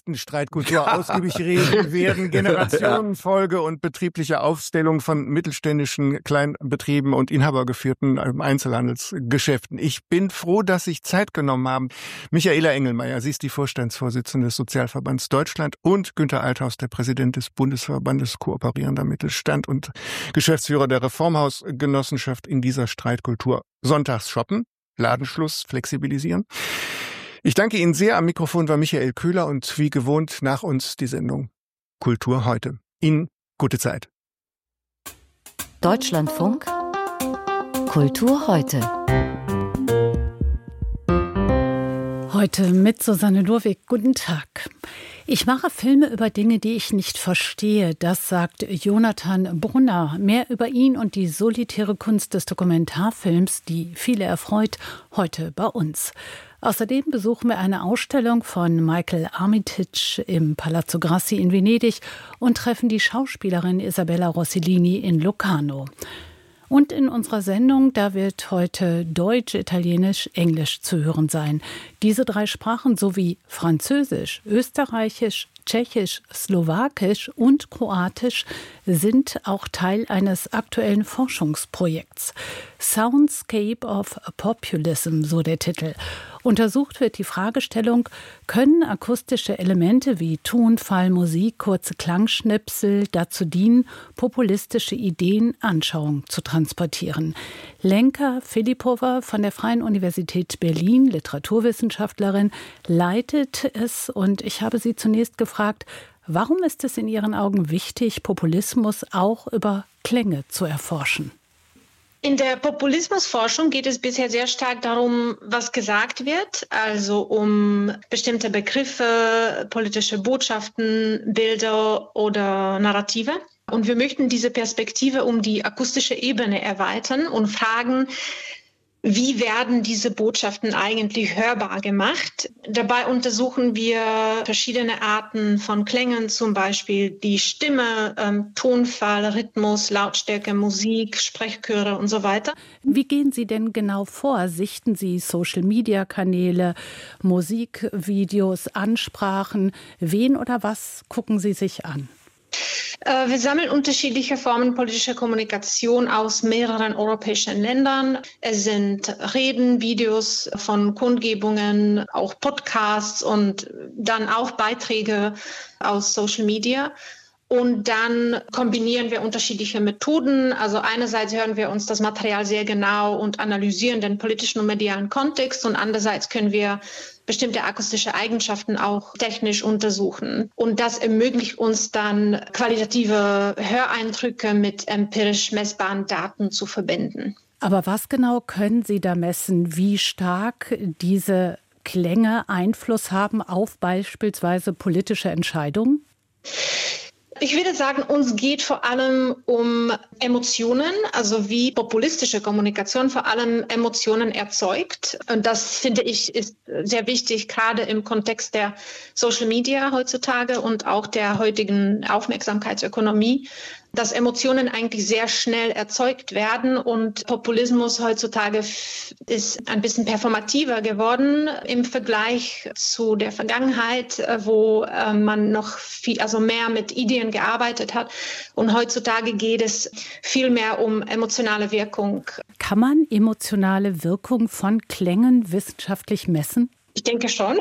alten Streitkultur ausgiebig reden werden. Generationenfolge und betriebliche Aufstellung von mittelständischen Kleinbetrieben und inhabergeführten Einzelhandelsgeschäften. Ich bin froh, dass Sie sich Zeit genommen haben. Michaela Engelmeier, sie ist die Vorstandsvorsitzende des Sozialverbands Deutschland, und Günther Althaus, der Präsident des Bundesverbandes Kooperierender Mittelstand und Geschäftsführer der Reformhausgenossenschaft, in dieser Streitkultur. Sonntags shoppen, Ladenschluss flexibilisieren. Ich danke Ihnen sehr. Am Mikrofon war Michael Köhler und wie gewohnt nach uns die Sendung Kultur heute. Ihnen gute Zeit. Deutschlandfunk Kultur heute. Heute mit Susanne Lurwig. Guten Tag. Ich mache Filme über Dinge, die ich nicht verstehe. Das sagt Jonathan Brunner. Mehr über ihn und die solitäre Kunst des Dokumentarfilms, die viele erfreut, heute bei uns. Außerdem besuchen wir eine Ausstellung von Michael Armitage im Palazzo Grassi in Venedig und treffen die Schauspielerin Isabella Rossellini in Locarno. Und in unserer Sendung, da wird heute Deutsch, Italienisch, Englisch zu hören sein. Diese 3 Sprachen sowie Französisch, Österreichisch, Tschechisch, Slowakisch und Kroatisch sind auch Teil eines aktuellen Forschungsprojekts. Soundscape of Populism, so der Titel. Untersucht wird die Fragestellung, können akustische Elemente wie Tonfall, Musik, kurze Klangschnipsel dazu dienen, populistische Ideen, Anschauungen zu transportieren. Lenka Filippova von der Freien Universität Berlin, Literaturwissenschaftlerin, leitet es, und ich habe sie zunächst gefragt, warum ist es in Ihren Augen wichtig, Populismus auch über Klänge zu erforschen? In der Populismusforschung geht es bisher sehr stark darum, was gesagt wird, also um bestimmte Begriffe, politische Botschaften, Bilder oder Narrative. Und wir möchten diese Perspektive um die akustische Ebene erweitern und fragen, wie werden diese Botschaften eigentlich hörbar gemacht? Dabei untersuchen wir verschiedene Arten von Klängen, zum Beispiel die Stimme, Tonfall, Rhythmus, Lautstärke, Musik, Sprechchöre und so weiter. Wie gehen Sie denn genau vor? Sichten Sie Social-Media-Kanäle, Musikvideos, Ansprachen? Wen oder was gucken Sie sich an? Wir sammeln unterschiedliche Formen politischer Kommunikation aus mehreren europäischen Ländern. Es sind Reden, Videos von Kundgebungen, auch Podcasts und dann auch Beiträge aus Social Media. Und dann kombinieren wir unterschiedliche Methoden. Also einerseits hören wir uns das Material sehr genau und analysieren den politischen und medialen Kontext, und andererseits können wir bestimmte akustische Eigenschaften auch technisch untersuchen. Und das ermöglicht uns dann, qualitative Höreindrücke mit empirisch messbaren Daten zu verbinden. Aber was genau können Sie da messen, wie stark diese Klänge Einfluss haben auf beispielsweise politische Entscheidungen? Ich würde sagen, uns geht vor allem um Emotionen, also wie populistische Kommunikation vor allem Emotionen erzeugt. Und das, finde ich, ist sehr wichtig, gerade im Kontext der Social Media heutzutage und auch der heutigen Aufmerksamkeitsökonomie, dass Emotionen eigentlich sehr schnell erzeugt werden, und Populismus heutzutage ist ein bisschen performativer geworden im Vergleich zu der Vergangenheit, wo man noch mehr mit Ideen gearbeitet hat, und heutzutage geht es viel mehr um emotionale Wirkung. Kann man emotionale Wirkung von Klängen wissenschaftlich messen? Ich denke schon.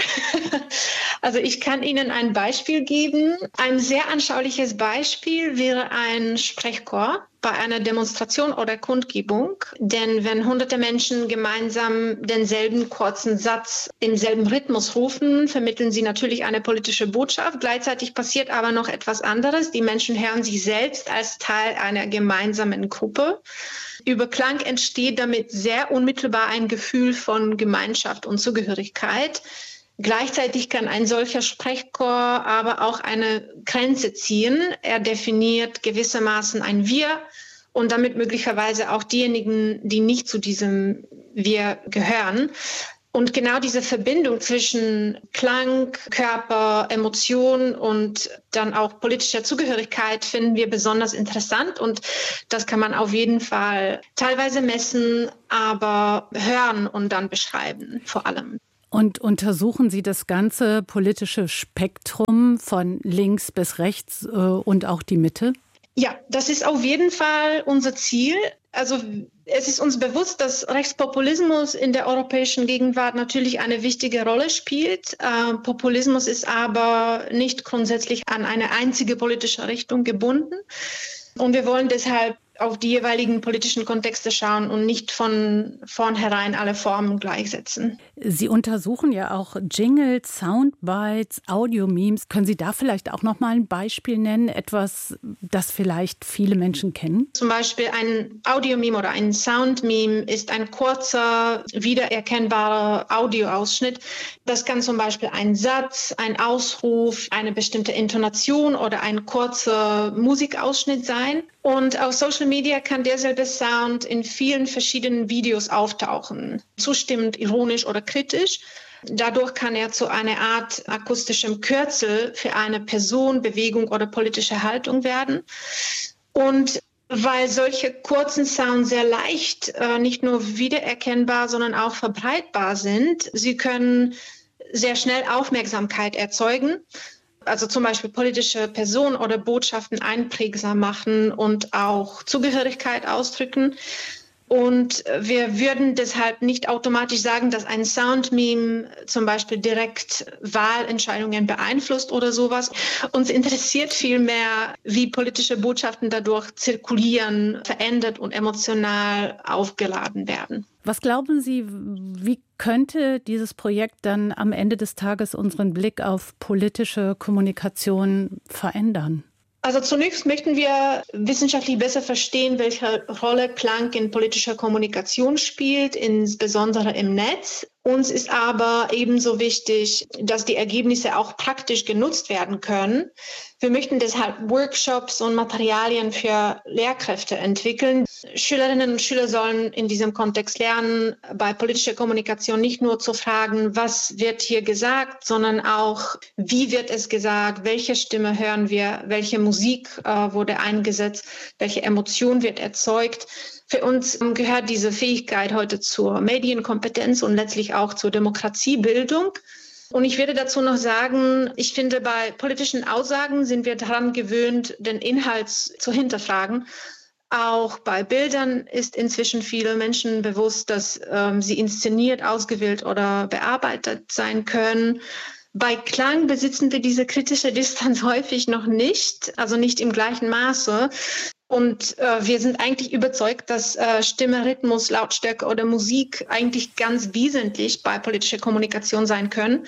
Also ich kann Ihnen ein Beispiel geben. Ein sehr anschauliches Beispiel wäre ein Sprechchor bei einer Demonstration oder Kundgebung. Denn wenn hunderte Menschen gemeinsam denselben kurzen Satz im selben Rhythmus rufen, vermitteln sie natürlich eine politische Botschaft. Gleichzeitig passiert aber noch etwas anderes. Die Menschen hören sich selbst als Teil einer gemeinsamen Gruppe. Über Klang entsteht damit sehr unmittelbar ein Gefühl von Gemeinschaft und Zugehörigkeit. Gleichzeitig kann ein solcher Sprechchor aber auch eine Grenze ziehen. Er definiert gewissermaßen ein Wir und damit möglicherweise auch diejenigen, die nicht zu diesem Wir gehören. Und genau diese Verbindung zwischen Klang, Körper, Emotion und dann auch politischer Zugehörigkeit finden wir besonders interessant. Und das kann man auf jeden Fall teilweise messen, aber hören und dann beschreiben vor allem. Und untersuchen Sie das ganze politische Spektrum von links bis rechts und auch die Mitte? Ja, das ist auf jeden Fall unser Ziel. Also es ist uns bewusst, dass Rechtspopulismus in der europäischen Gegenwart natürlich eine wichtige Rolle spielt. Populismus ist aber nicht grundsätzlich an eine einzige politische Richtung gebunden. Und wir wollen deshalb auf die jeweiligen politischen Kontexte schauen und nicht von vornherein alle Formen gleichsetzen. Sie untersuchen ja auch Jingles, Soundbites, Audio-Memes. Können Sie da vielleicht auch noch mal ein Beispiel nennen? Etwas, das vielleicht viele Menschen kennen? Zum Beispiel ein Audio-Meme oder ein Sound-Meme ist ein kurzer, wiedererkennbarer Audioausschnitt. Das kann zum Beispiel ein Satz, ein Ausruf, eine bestimmte Intonation oder ein kurzer Musikausschnitt sein. Und auf Social Media kann derselbe Sound in vielen verschiedenen Videos auftauchen, zustimmend, ironisch oder kritisch. Dadurch kann er zu einer Art akustischem Kürzel für eine Person, Bewegung oder politische Haltung werden. Und weil solche kurzen Sounds sehr leicht nicht nur wiedererkennbar, sondern auch verbreitbar sind, sie können sehr schnell Aufmerksamkeit erzeugen. Also zum Beispiel politische Personen oder Botschaften einprägsam machen und auch Zugehörigkeit ausdrücken. Und wir würden deshalb nicht automatisch sagen, dass ein Soundmeme zum Beispiel direkt Wahlentscheidungen beeinflusst oder sowas. Uns interessiert vielmehr, wie politische Botschaften dadurch zirkulieren, verändert und emotional aufgeladen werden. Was glauben Sie, wie könnte dieses Projekt dann am Ende des Tages unseren Blick auf politische Kommunikation verändern? Also zunächst möchten wir wissenschaftlich besser verstehen, welche Rolle Klang in politischer Kommunikation spielt, insbesondere im Netz. Uns ist aber ebenso wichtig, dass die Ergebnisse auch praktisch genutzt werden können. Wir möchten deshalb Workshops und Materialien für Lehrkräfte entwickeln. Schülerinnen und Schüler sollen in diesem Kontext lernen, bei politischer Kommunikation nicht nur zu fragen, was wird hier gesagt, sondern auch, wie wird es gesagt, welche Stimme hören wir, welche Musik wurde eingesetzt, welche Emotion wird erzeugt. Für uns gehört diese Fähigkeit heute zur Medienkompetenz und letztlich auch zur Demokratiebildung. Und ich werde dazu noch sagen, ich finde, bei politischen Aussagen sind wir daran gewöhnt, den Inhalt zu hinterfragen. Auch bei Bildern ist inzwischen vielen Menschen bewusst, dass sie inszeniert, ausgewählt oder bearbeitet sein können. Bei Klang besitzen wir diese kritische Distanz häufig noch nicht, also nicht im gleichen Maße. Und wir sind eigentlich überzeugt, dass Stimme, Rhythmus, Lautstärke oder Musik eigentlich ganz wesentlich bei politischer Kommunikation sein können.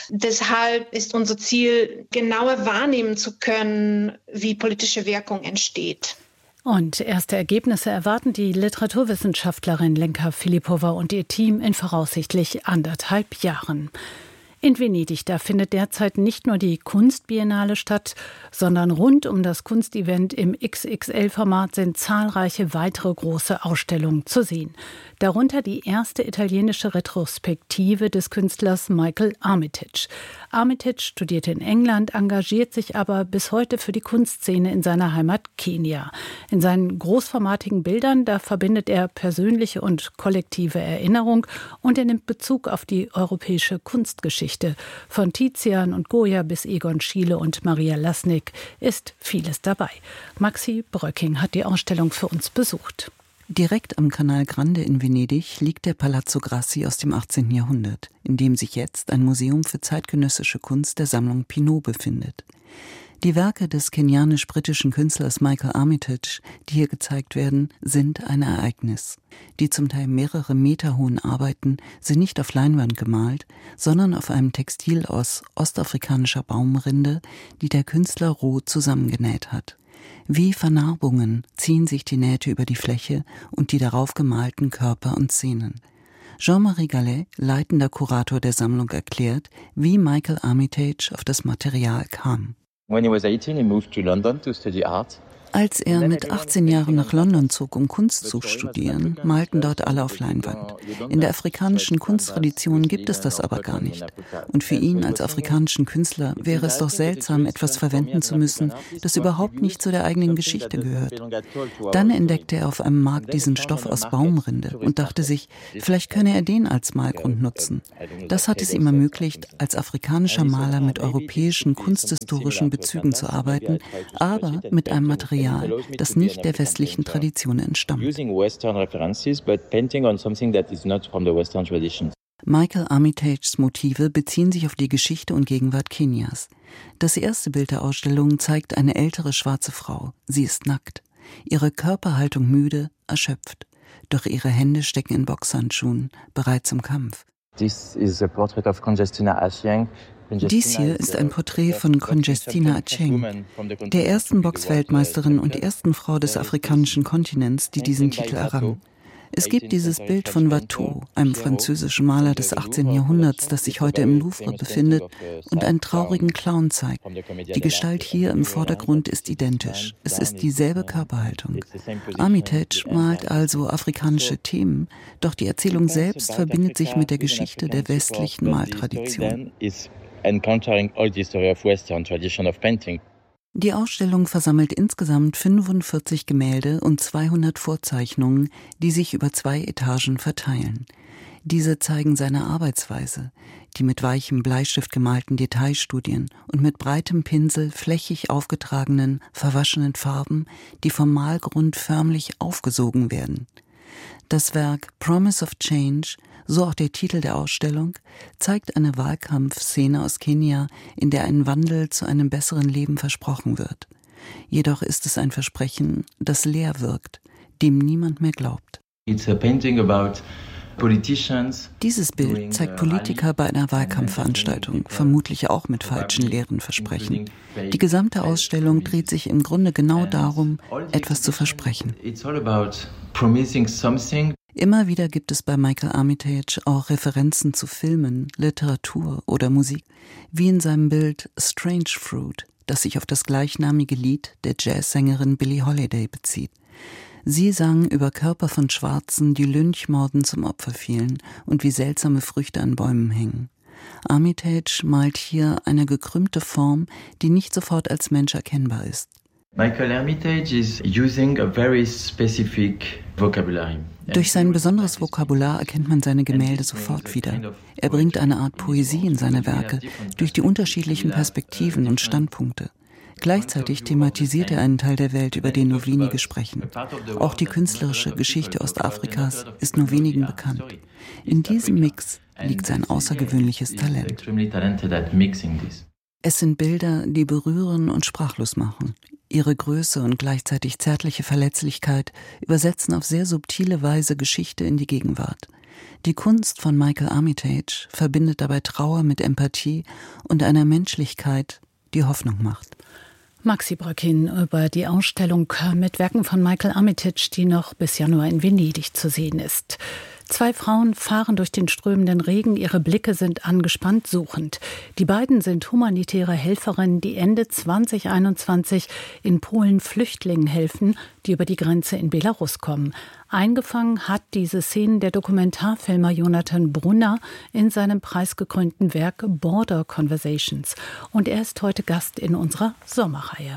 Deshalb ist unser Ziel, genauer wahrnehmen zu können, wie politische Wirkung entsteht. Und erste Ergebnisse erwarten die Literaturwissenschaftlerin Lenka Filippova und ihr Team in voraussichtlich 1,5 Jahren. In Venedig, da findet derzeit nicht nur die Kunstbiennale statt, sondern rund um das Kunstevent im XXL-Format sind zahlreiche weitere große Ausstellungen zu sehen. Darunter die erste italienische Retrospektive des Künstlers Michael Armitage. Armitage studierte in England, engagiert sich aber bis heute für die Kunstszene in seiner Heimat Kenia. In seinen großformatigen Bildern, da verbindet er persönliche und kollektive Erinnerung und er nimmt Bezug auf die europäische Kunstgeschichte. Von Tizian und Goya bis Egon Schiele und Maria Lasnik ist vieles dabei. Maxi Bröcking hat die Ausstellung für uns besucht. Direkt am Canal Grande in Venedig liegt der Palazzo Grassi aus dem 18. Jahrhundert, in dem sich jetzt ein Museum für zeitgenössische Kunst der Sammlung Pinault befindet. Die Werke des kenianisch-britischen Künstlers Michael Armitage, die hier gezeigt werden, sind ein Ereignis. Die zum Teil mehrere Meter hohen Arbeiten sind nicht auf Leinwand gemalt, sondern auf einem Textil aus ostafrikanischer Baumrinde, die der Künstler roh zusammengenäht hat. Wie Vernarbungen ziehen sich die Nähte über die Fläche und die darauf gemalten Körper und Szenen. Jean-Marie Gallet, leitender Kurator der Sammlung, erklärt, wie Michael Armitage auf das Material kam. When he was 18, he moved to London to study art. Als er mit 18 Jahren nach London zog, um Kunst zu studieren, malten dort alle auf Leinwand. In der afrikanischen Kunsttradition gibt es das aber gar nicht. Und für ihn als afrikanischen Künstler wäre es doch seltsam, etwas verwenden zu müssen, das überhaupt nicht zu der eigenen Geschichte gehört. Dann entdeckte er auf einem Markt diesen Stoff aus Baumrinde und dachte sich, vielleicht könne er den als Malgrund nutzen. Das hat es ihm ermöglicht, als afrikanischer Maler mit europäischen kunsthistorischen Bezügen zu arbeiten, aber mit einem Material, das nicht der westlichen Tradition entstammt. Michael Armitages Motive beziehen sich auf die Geschichte und Gegenwart Kenias. Das erste Bild der Ausstellung zeigt eine ältere schwarze Frau. Sie ist nackt, ihre Körperhaltung müde, erschöpft. Doch ihre Hände stecken in Boxhandschuhen, bereit zum Kampf. Dies hier ist ein Porträt von Conjestina Aceng, der ersten Boxweltmeisterin und ersten Frau des afrikanischen Kontinents, die diesen Titel errang. Es gibt dieses Bild von Watteau, einem französischen Maler des 18. Jahrhunderts, das sich heute im Louvre befindet und einen traurigen Clown zeigt. Die Gestalt hier im Vordergrund ist identisch. Es ist dieselbe Körperhaltung. Armitage malt also afrikanische Themen, doch die Erzählung selbst verbindet sich mit der Geschichte der westlichen Maltradition. Die Ausstellung versammelt insgesamt 45 Gemälde und 200 Vorzeichnungen, die sich über 2 Etagen verteilen. Diese zeigen seine Arbeitsweise, die mit weichem Bleistift gemalten Detailstudien und mit breitem Pinsel flächig aufgetragenen, verwaschenen Farben, die vom Malgrund förmlich aufgesogen werden. Das Werk Promise of Change, so auch der Titel der Ausstellung, zeigt eine Wahlkampfszene aus Kenia, in der ein Wandel zu einem besseren Leben versprochen wird. Jedoch ist es ein Versprechen, das leer wirkt, dem niemand mehr glaubt. Dieses Bild zeigt Politiker bei einer Wahlkampfveranstaltung, vermutlich auch mit falschen leeren Versprechen. Die gesamte Ausstellung dreht sich im Grunde genau darum, etwas zu versprechen. Immer wieder gibt es bei Michael Armitage auch Referenzen zu Filmen, Literatur oder Musik, wie in seinem Bild Strange Fruit, das sich auf das gleichnamige Lied der Jazzsängerin Billie Holiday bezieht. Sie sang über Körper von Schwarzen, die Lynchmorden zum Opfer fielen und wie seltsame Früchte an Bäumen hängen. Armitage malt hier eine gekrümmte Form, die nicht sofort als Mensch erkennbar ist. Michael Armitage is using a very specific vocabulary. Durch sein besonderes Vokabular erkennt man seine Gemälde sofort wieder. Er bringt eine Art Poesie in seine Werke, durch die unterschiedlichen Perspektiven und Standpunkte. Gleichzeitig thematisiert er einen Teil der Welt, über den nur wenige sprechen. Auch die künstlerische Geschichte Ostafrikas ist nur wenigen bekannt. In diesem Mix liegt sein außergewöhnliches Talent. Es sind Bilder, die berühren und sprachlos machen. Ihre Größe und gleichzeitig zärtliche Verletzlichkeit übersetzen auf sehr subtile Weise Geschichte in die Gegenwart. Die Kunst von Michael Armitage verbindet dabei Trauer mit Empathie und einer Menschlichkeit, die Hoffnung macht. Maxi Brakin über die Ausstellung mit Werken von Michael Armitage, die noch bis Januar in Venedig zu sehen ist. 2 Frauen fahren durch den strömenden Regen, ihre Blicke sind angespannt suchend. Die beiden sind humanitäre Helferinnen, die Ende 2021 in Polen Flüchtlingen helfen, die über die Grenze in Belarus kommen. Eingefangen hat diese Szenen der Dokumentarfilmer Jonathan Brunner in seinem preisgekrönten Werk Border Conversations. Und er ist heute Gast in unserer Sommerreihe.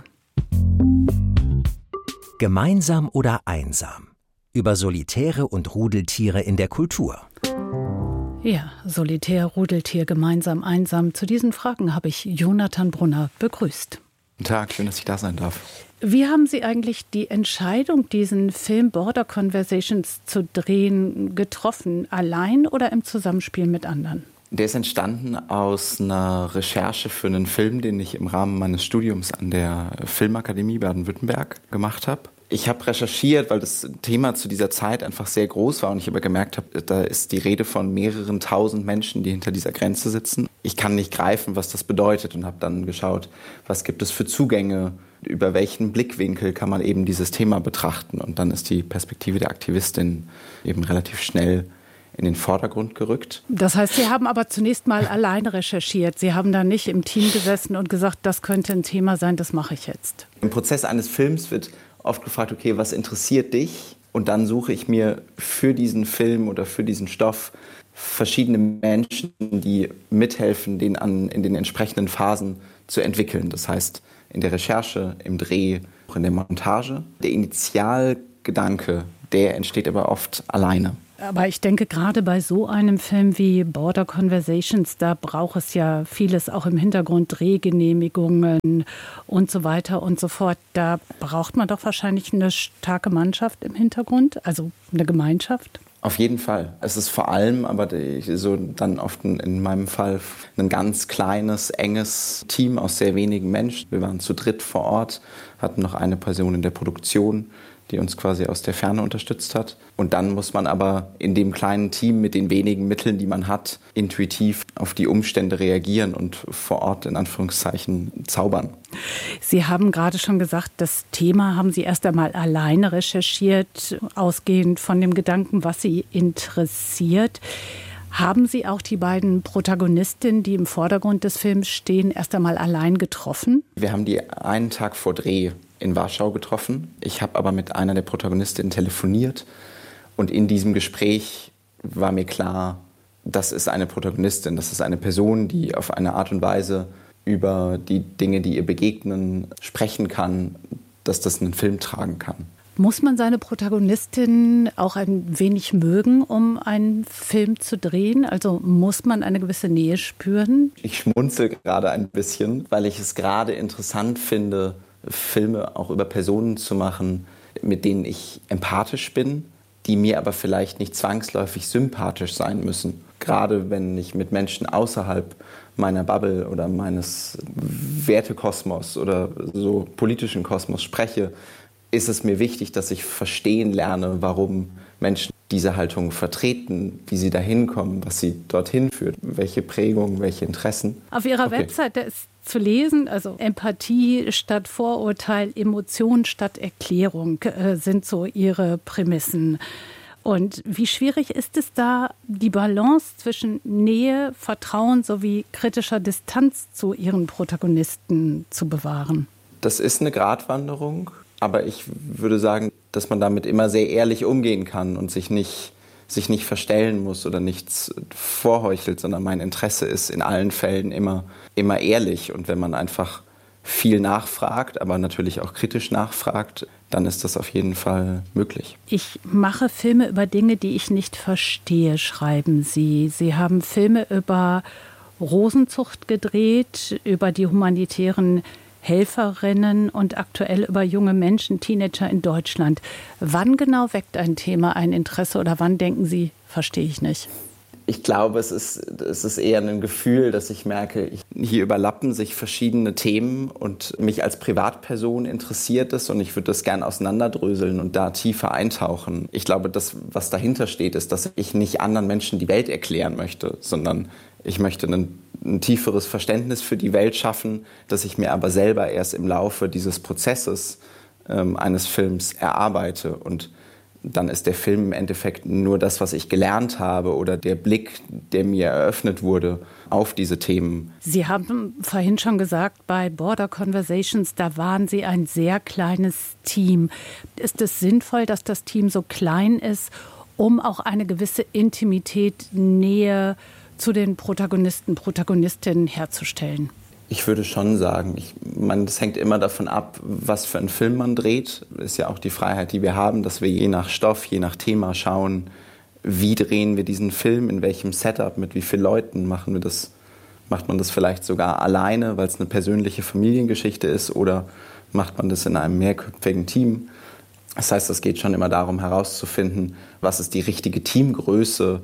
Gemeinsam oder einsam? Über Solitäre und Rudeltiere in der Kultur. Ja, Solitär, Rudeltier, gemeinsam, einsam. Zu diesen Fragen habe ich Jonathan Brunner begrüßt. Guten Tag, schön, dass ich da sein darf. Wie haben Sie eigentlich die Entscheidung, diesen Film Border Conversations zu drehen, getroffen? Allein oder im Zusammenspiel mit anderen? Der ist entstanden aus einer Recherche für einen Film, den ich im Rahmen meines Studiums an der Filmakademie Baden-Württemberg gemacht habe. Ich habe recherchiert, weil das Thema zu dieser Zeit einfach sehr groß war und ich aber gemerkt habe, da ist die Rede von mehreren tausend Menschen, die hinter dieser Grenze sitzen. Ich kann nicht greifen, was das bedeutet und habe dann geschaut, was gibt es für Zugänge, über welchen Blickwinkel kann man eben dieses Thema betrachten. Und dann ist die Perspektive der Aktivistin eben relativ schnell in den Vordergrund gerückt. Das heißt, Sie haben aber zunächst mal alleine recherchiert. Sie haben da nicht im Team gesessen und gesagt, das könnte ein Thema sein, das mache ich jetzt. Im Prozess eines Films wird oft gefragt, okay, was interessiert dich? Und dann suche ich mir für diesen Film oder für diesen Stoff verschiedene Menschen, die mithelfen, den in den entsprechenden Phasen zu entwickeln. Das heißt, in der Recherche, im Dreh, auch in der Montage. Der Initialgedanke, der entsteht aber oft alleine. Aber ich denke, gerade bei so einem Film wie Border Conversations, da braucht es ja vieles auch im Hintergrund, Drehgenehmigungen und so weiter und so fort. Da braucht man doch wahrscheinlich eine starke Mannschaft im Hintergrund, also eine Gemeinschaft. Auf jeden Fall. Es ist vor allem, aber so dann oft in meinem Fall ein ganz kleines, enges Team aus sehr wenigen Menschen. Wir waren zu dritt vor Ort, hatten noch eine Person in der Produktion, die uns quasi aus der Ferne unterstützt hat. Und dann muss man aber in dem kleinen Team mit den wenigen Mitteln, die man hat, intuitiv auf die Umstände reagieren und vor Ort in Anführungszeichen zaubern. Sie haben gerade schon gesagt, das Thema haben Sie erst einmal alleine recherchiert, ausgehend von dem Gedanken, was Sie interessiert. Haben Sie auch die beiden Protagonistinnen, die im Vordergrund des Films stehen, erst einmal allein getroffen? Wir haben die einen Tag vor Dreh in Warschau getroffen. Ich habe aber mit einer der Protagonistinnen telefoniert. Und in diesem Gespräch war mir klar, das ist eine Protagonistin, das ist eine Person, die auf eine Art und Weise über die Dinge, die ihr begegnen, sprechen kann, dass das einen Film tragen kann. Muss man seine Protagonistin auch ein wenig mögen, um einen Film zu drehen? Also muss man eine gewisse Nähe spüren? Ich schmunzel gerade ein bisschen, weil ich es gerade interessant finde, Filme auch über Personen zu machen, mit denen ich empathisch bin, die mir aber vielleicht nicht zwangsläufig sympathisch sein müssen. Gerade wenn ich mit Menschen außerhalb meiner Bubble oder meines Wertekosmos oder so politischen Kosmos spreche, ist es mir wichtig, dass ich verstehen lerne, warum Menschen diese Haltung vertreten, wie sie dahin kommen, was sie dorthin führt, welche Prägungen, welche Interessen. Auf Ihrer Webseite ist zu lesen, also Empathie statt Vorurteil, Emotion statt Erklärung sind so Ihre Prämissen. Und wie schwierig ist es da, die Balance zwischen Nähe, Vertrauen sowie kritischer Distanz zu Ihren Protagonisten zu bewahren? Das ist eine Gratwanderung, aber ich würde sagen, dass man damit immer sehr ehrlich umgehen kann und sich nicht verstellen muss oder nichts vorheuchelt, sondern mein Interesse ist in allen Fällen immer ehrlich. Und wenn man einfach viel nachfragt, aber natürlich auch kritisch nachfragt, dann ist das auf jeden Fall möglich. Ich mache Filme über Dinge, die ich nicht verstehe, schreiben Sie. Sie haben Filme über Rosenzucht gedreht, über die humanitären Helferinnen und aktuell über junge Menschen, Teenager in Deutschland. Wann genau weckt ein Thema ein Interesse oder wann denken Sie, verstehe ich nicht? Ich glaube, es ist eher ein Gefühl, dass ich merke, hier überlappen sich verschiedene Themen und mich als Privatperson interessiert es und ich würde das gerne auseinanderdröseln und da tiefer eintauchen. Ich glaube, das, was dahinter steht, ist, dass ich nicht anderen Menschen die Welt erklären möchte, sondern ich möchte ein tieferes Verständnis für die Welt schaffen, das ich mir aber selber erst im Laufe dieses Prozesses eines Films erarbeite. Und dann ist der Film im Endeffekt nur das, was ich gelernt habe oder der Blick, der mir eröffnet wurde auf diese Themen. Sie haben vorhin schon gesagt, bei Border Conversations, da waren Sie ein sehr kleines Team. Ist es sinnvoll, dass das Team so klein ist, um auch eine gewisse Intimität, Nähe zu den Protagonisten, Protagonistinnen herzustellen? Ich würde schon sagen, das hängt immer davon ab, was für einen Film man dreht. Das ist ja auch die Freiheit, die wir haben, dass wir je nach Stoff, je nach Thema schauen, wie drehen wir diesen Film, in welchem Setup, mit wie vielen Leuten macht man das vielleicht sogar alleine, weil es eine persönliche Familiengeschichte ist, oder macht man das in einem mehrköpfigen Team. Das heißt, es geht schon immer darum herauszufinden, was ist die richtige Teamgröße,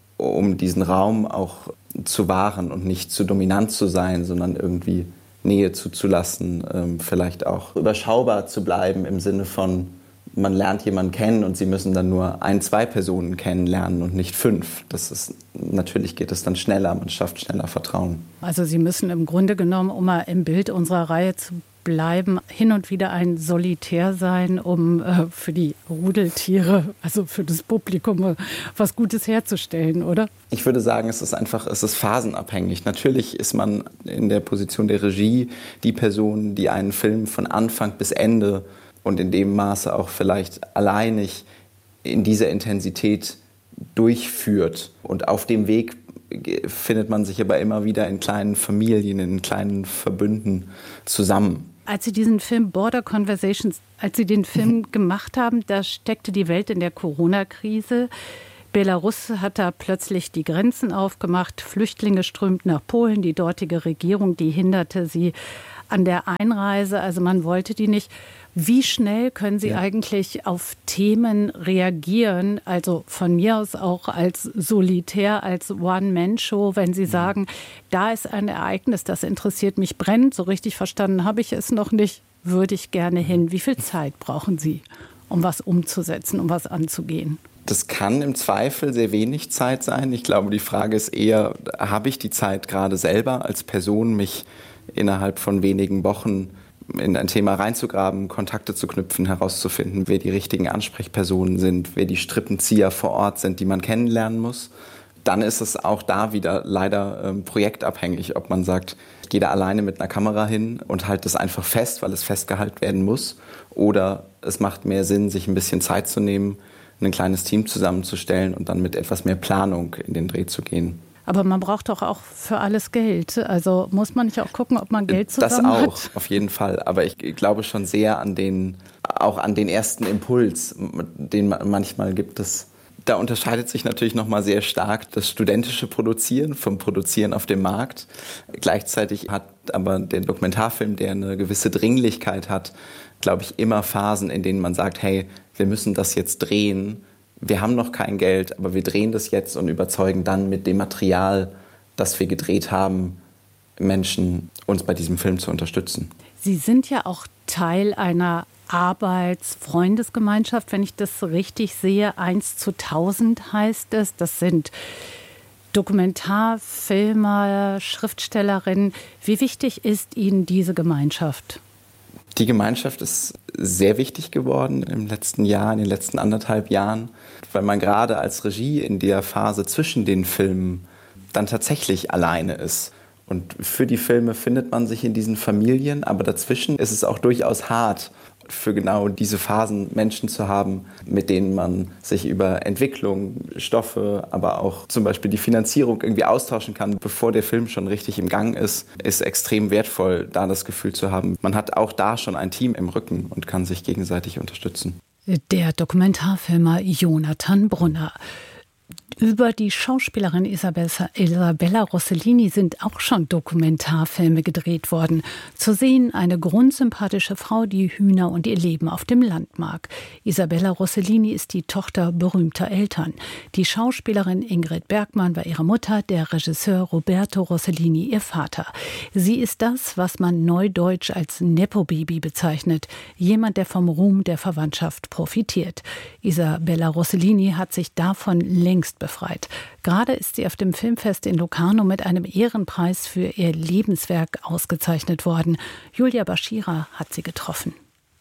um diesen Raum auch zu wahren und nicht zu dominant zu sein, sondern irgendwie Nähe zuzulassen, vielleicht auch überschaubar zu bleiben im Sinne von, man lernt jemanden kennen und sie müssen dann nur 1-2 Personen kennenlernen und nicht 5. Natürlich geht es dann schneller, man schafft schneller Vertrauen. Also Sie müssen im Grunde genommen, um mal im Bild unserer Reihe zu bleiben, hin und wieder ein Solitär sein, um für die Rudeltiere, also für das Publikum, was Gutes herzustellen, oder? Ich würde sagen, es ist phasenabhängig. Natürlich ist man in der Position der Regie die Person, die einen Film von Anfang bis Ende und in dem Maße auch vielleicht alleinig in dieser Intensität durchführt. Und auf dem Weg findet man sich aber immer wieder in kleinen Familien, in kleinen Verbünden zusammen. Als Sie diesen Film Border Conversations, als Sie den Film gemacht haben, da steckte die Welt in der Corona-Krise. Belarus hat da plötzlich die Grenzen aufgemacht, Flüchtlinge strömten nach Polen, die dortige Regierung, die hinderte sie an der Einreise, also man wollte die nicht. Wie schnell können Sie eigentlich auf Themen reagieren, also von mir aus auch als Solitär, als One-Man-Show, wenn Sie sagen, da ist ein Ereignis, das interessiert mich brennend, so richtig verstanden habe ich es noch nicht, würde ich gerne hin. Wie viel Zeit brauchen Sie, um was umzusetzen, um was anzugehen? Das kann im Zweifel sehr wenig Zeit sein. Ich glaube, die Frage ist eher, habe ich die Zeit gerade selber als Person, mich innerhalb von wenigen Wochen in ein Thema reinzugraben, Kontakte zu knüpfen, herauszufinden, wer die richtigen Ansprechpersonen sind, wer die Strippenzieher vor Ort sind, die man kennenlernen muss. Dann ist es auch da wieder leider projektabhängig, ob man sagt, ich gehe da alleine mit einer Kamera hin und halte das einfach fest, weil es festgehalten werden muss. Oder es macht mehr Sinn, sich ein bisschen Zeit zu nehmen, ein kleines Team zusammenzustellen und dann mit etwas mehr Planung in den Dreh zu gehen. Aber man braucht doch auch für alles Geld. Also muss man nicht auch gucken, ob man Geld zusammen hat? Das auch, auf jeden Fall. Aber ich glaube schon sehr an den ersten Impuls, den man manchmal gibt es. Da unterscheidet sich natürlich nochmal sehr stark das studentische Produzieren vom Produzieren auf dem Markt. Gleichzeitig hat aber der Dokumentarfilm, der eine gewisse Dringlichkeit hat, glaube ich, immer Phasen, in denen man sagt, hey, wir müssen das jetzt drehen. Wir haben noch kein Geld, aber wir drehen das jetzt und überzeugen dann mit dem Material, das wir gedreht haben, Menschen, uns bei diesem Film zu unterstützen. Sie sind ja auch Teil einer Arbeits-Freundesgemeinschaft, wenn ich das richtig sehe. 1:1000 heißt es. Das sind Dokumentarfilmer, Schriftstellerinnen. Wie wichtig ist Ihnen diese Gemeinschaft? Die Gemeinschaft ist sehr wichtig geworden im letzten Jahr, in den letzten 1,5 Jahren, weil man gerade als Regie in der Phase zwischen den Filmen dann tatsächlich alleine ist. Und für die Filme findet man sich in diesen Familien, aber dazwischen ist es auch durchaus hart, für genau diese Phasen Menschen zu haben, mit denen man sich über Entwicklung, Stoffe, aber auch zum Beispiel die Finanzierung irgendwie austauschen kann, bevor der Film schon richtig im Gang ist extrem wertvoll, da das Gefühl zu haben, man hat auch da schon ein Team im Rücken und kann sich gegenseitig unterstützen. Der Dokumentarfilmer Jonathan Brunner. Über die Schauspielerin Isabella Rossellini sind auch schon Dokumentarfilme gedreht worden. Zu sehen eine grundsympathische Frau, die Hühner und ihr Leben auf dem Land mag. Isabella Rossellini ist die Tochter berühmter Eltern. Die Schauspielerin Ingrid Bergmann war ihre Mutter, der Regisseur Roberto Rossellini ihr Vater. Sie ist das, was man neudeutsch als Nepo-Baby bezeichnet. Jemand, der vom Ruhm der Verwandtschaft profitiert. Isabella Rossellini hat sich davon längst befreit. Gerade ist sie auf dem Filmfest in Locarno mit einem Ehrenpreis für ihr Lebenswerk ausgezeichnet worden. Julia Bashira hat sie getroffen.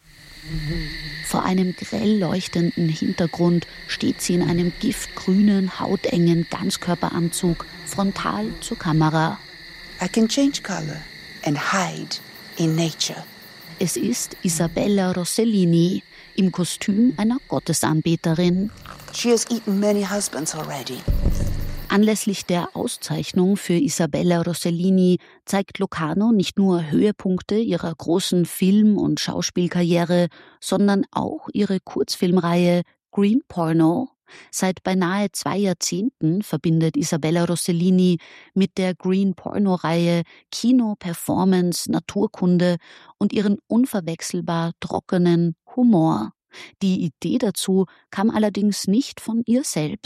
Vor einem grell leuchtenden Hintergrund steht sie in einem giftgrünen, hautengen Ganzkörperanzug, frontal zur Kamera. I can change color and hide in nature. Es ist Isabella Rossellini im Kostüm einer Gottesanbeterin. She has eaten many husbands already. Anlässlich der Auszeichnung für Isabella Rossellini zeigt Locarno nicht nur Höhepunkte ihrer großen Film- und Schauspielkarriere, sondern auch ihre Kurzfilmreihe Green Porno. Seit beinahe 2 Jahrzehnten verbindet Isabella Rossellini mit der Green Porno-Reihe Kino, Performance, Naturkunde und ihren unverwechselbar trockenen Humor. Die Idee dazu kam allerdings nicht von ihr selbst.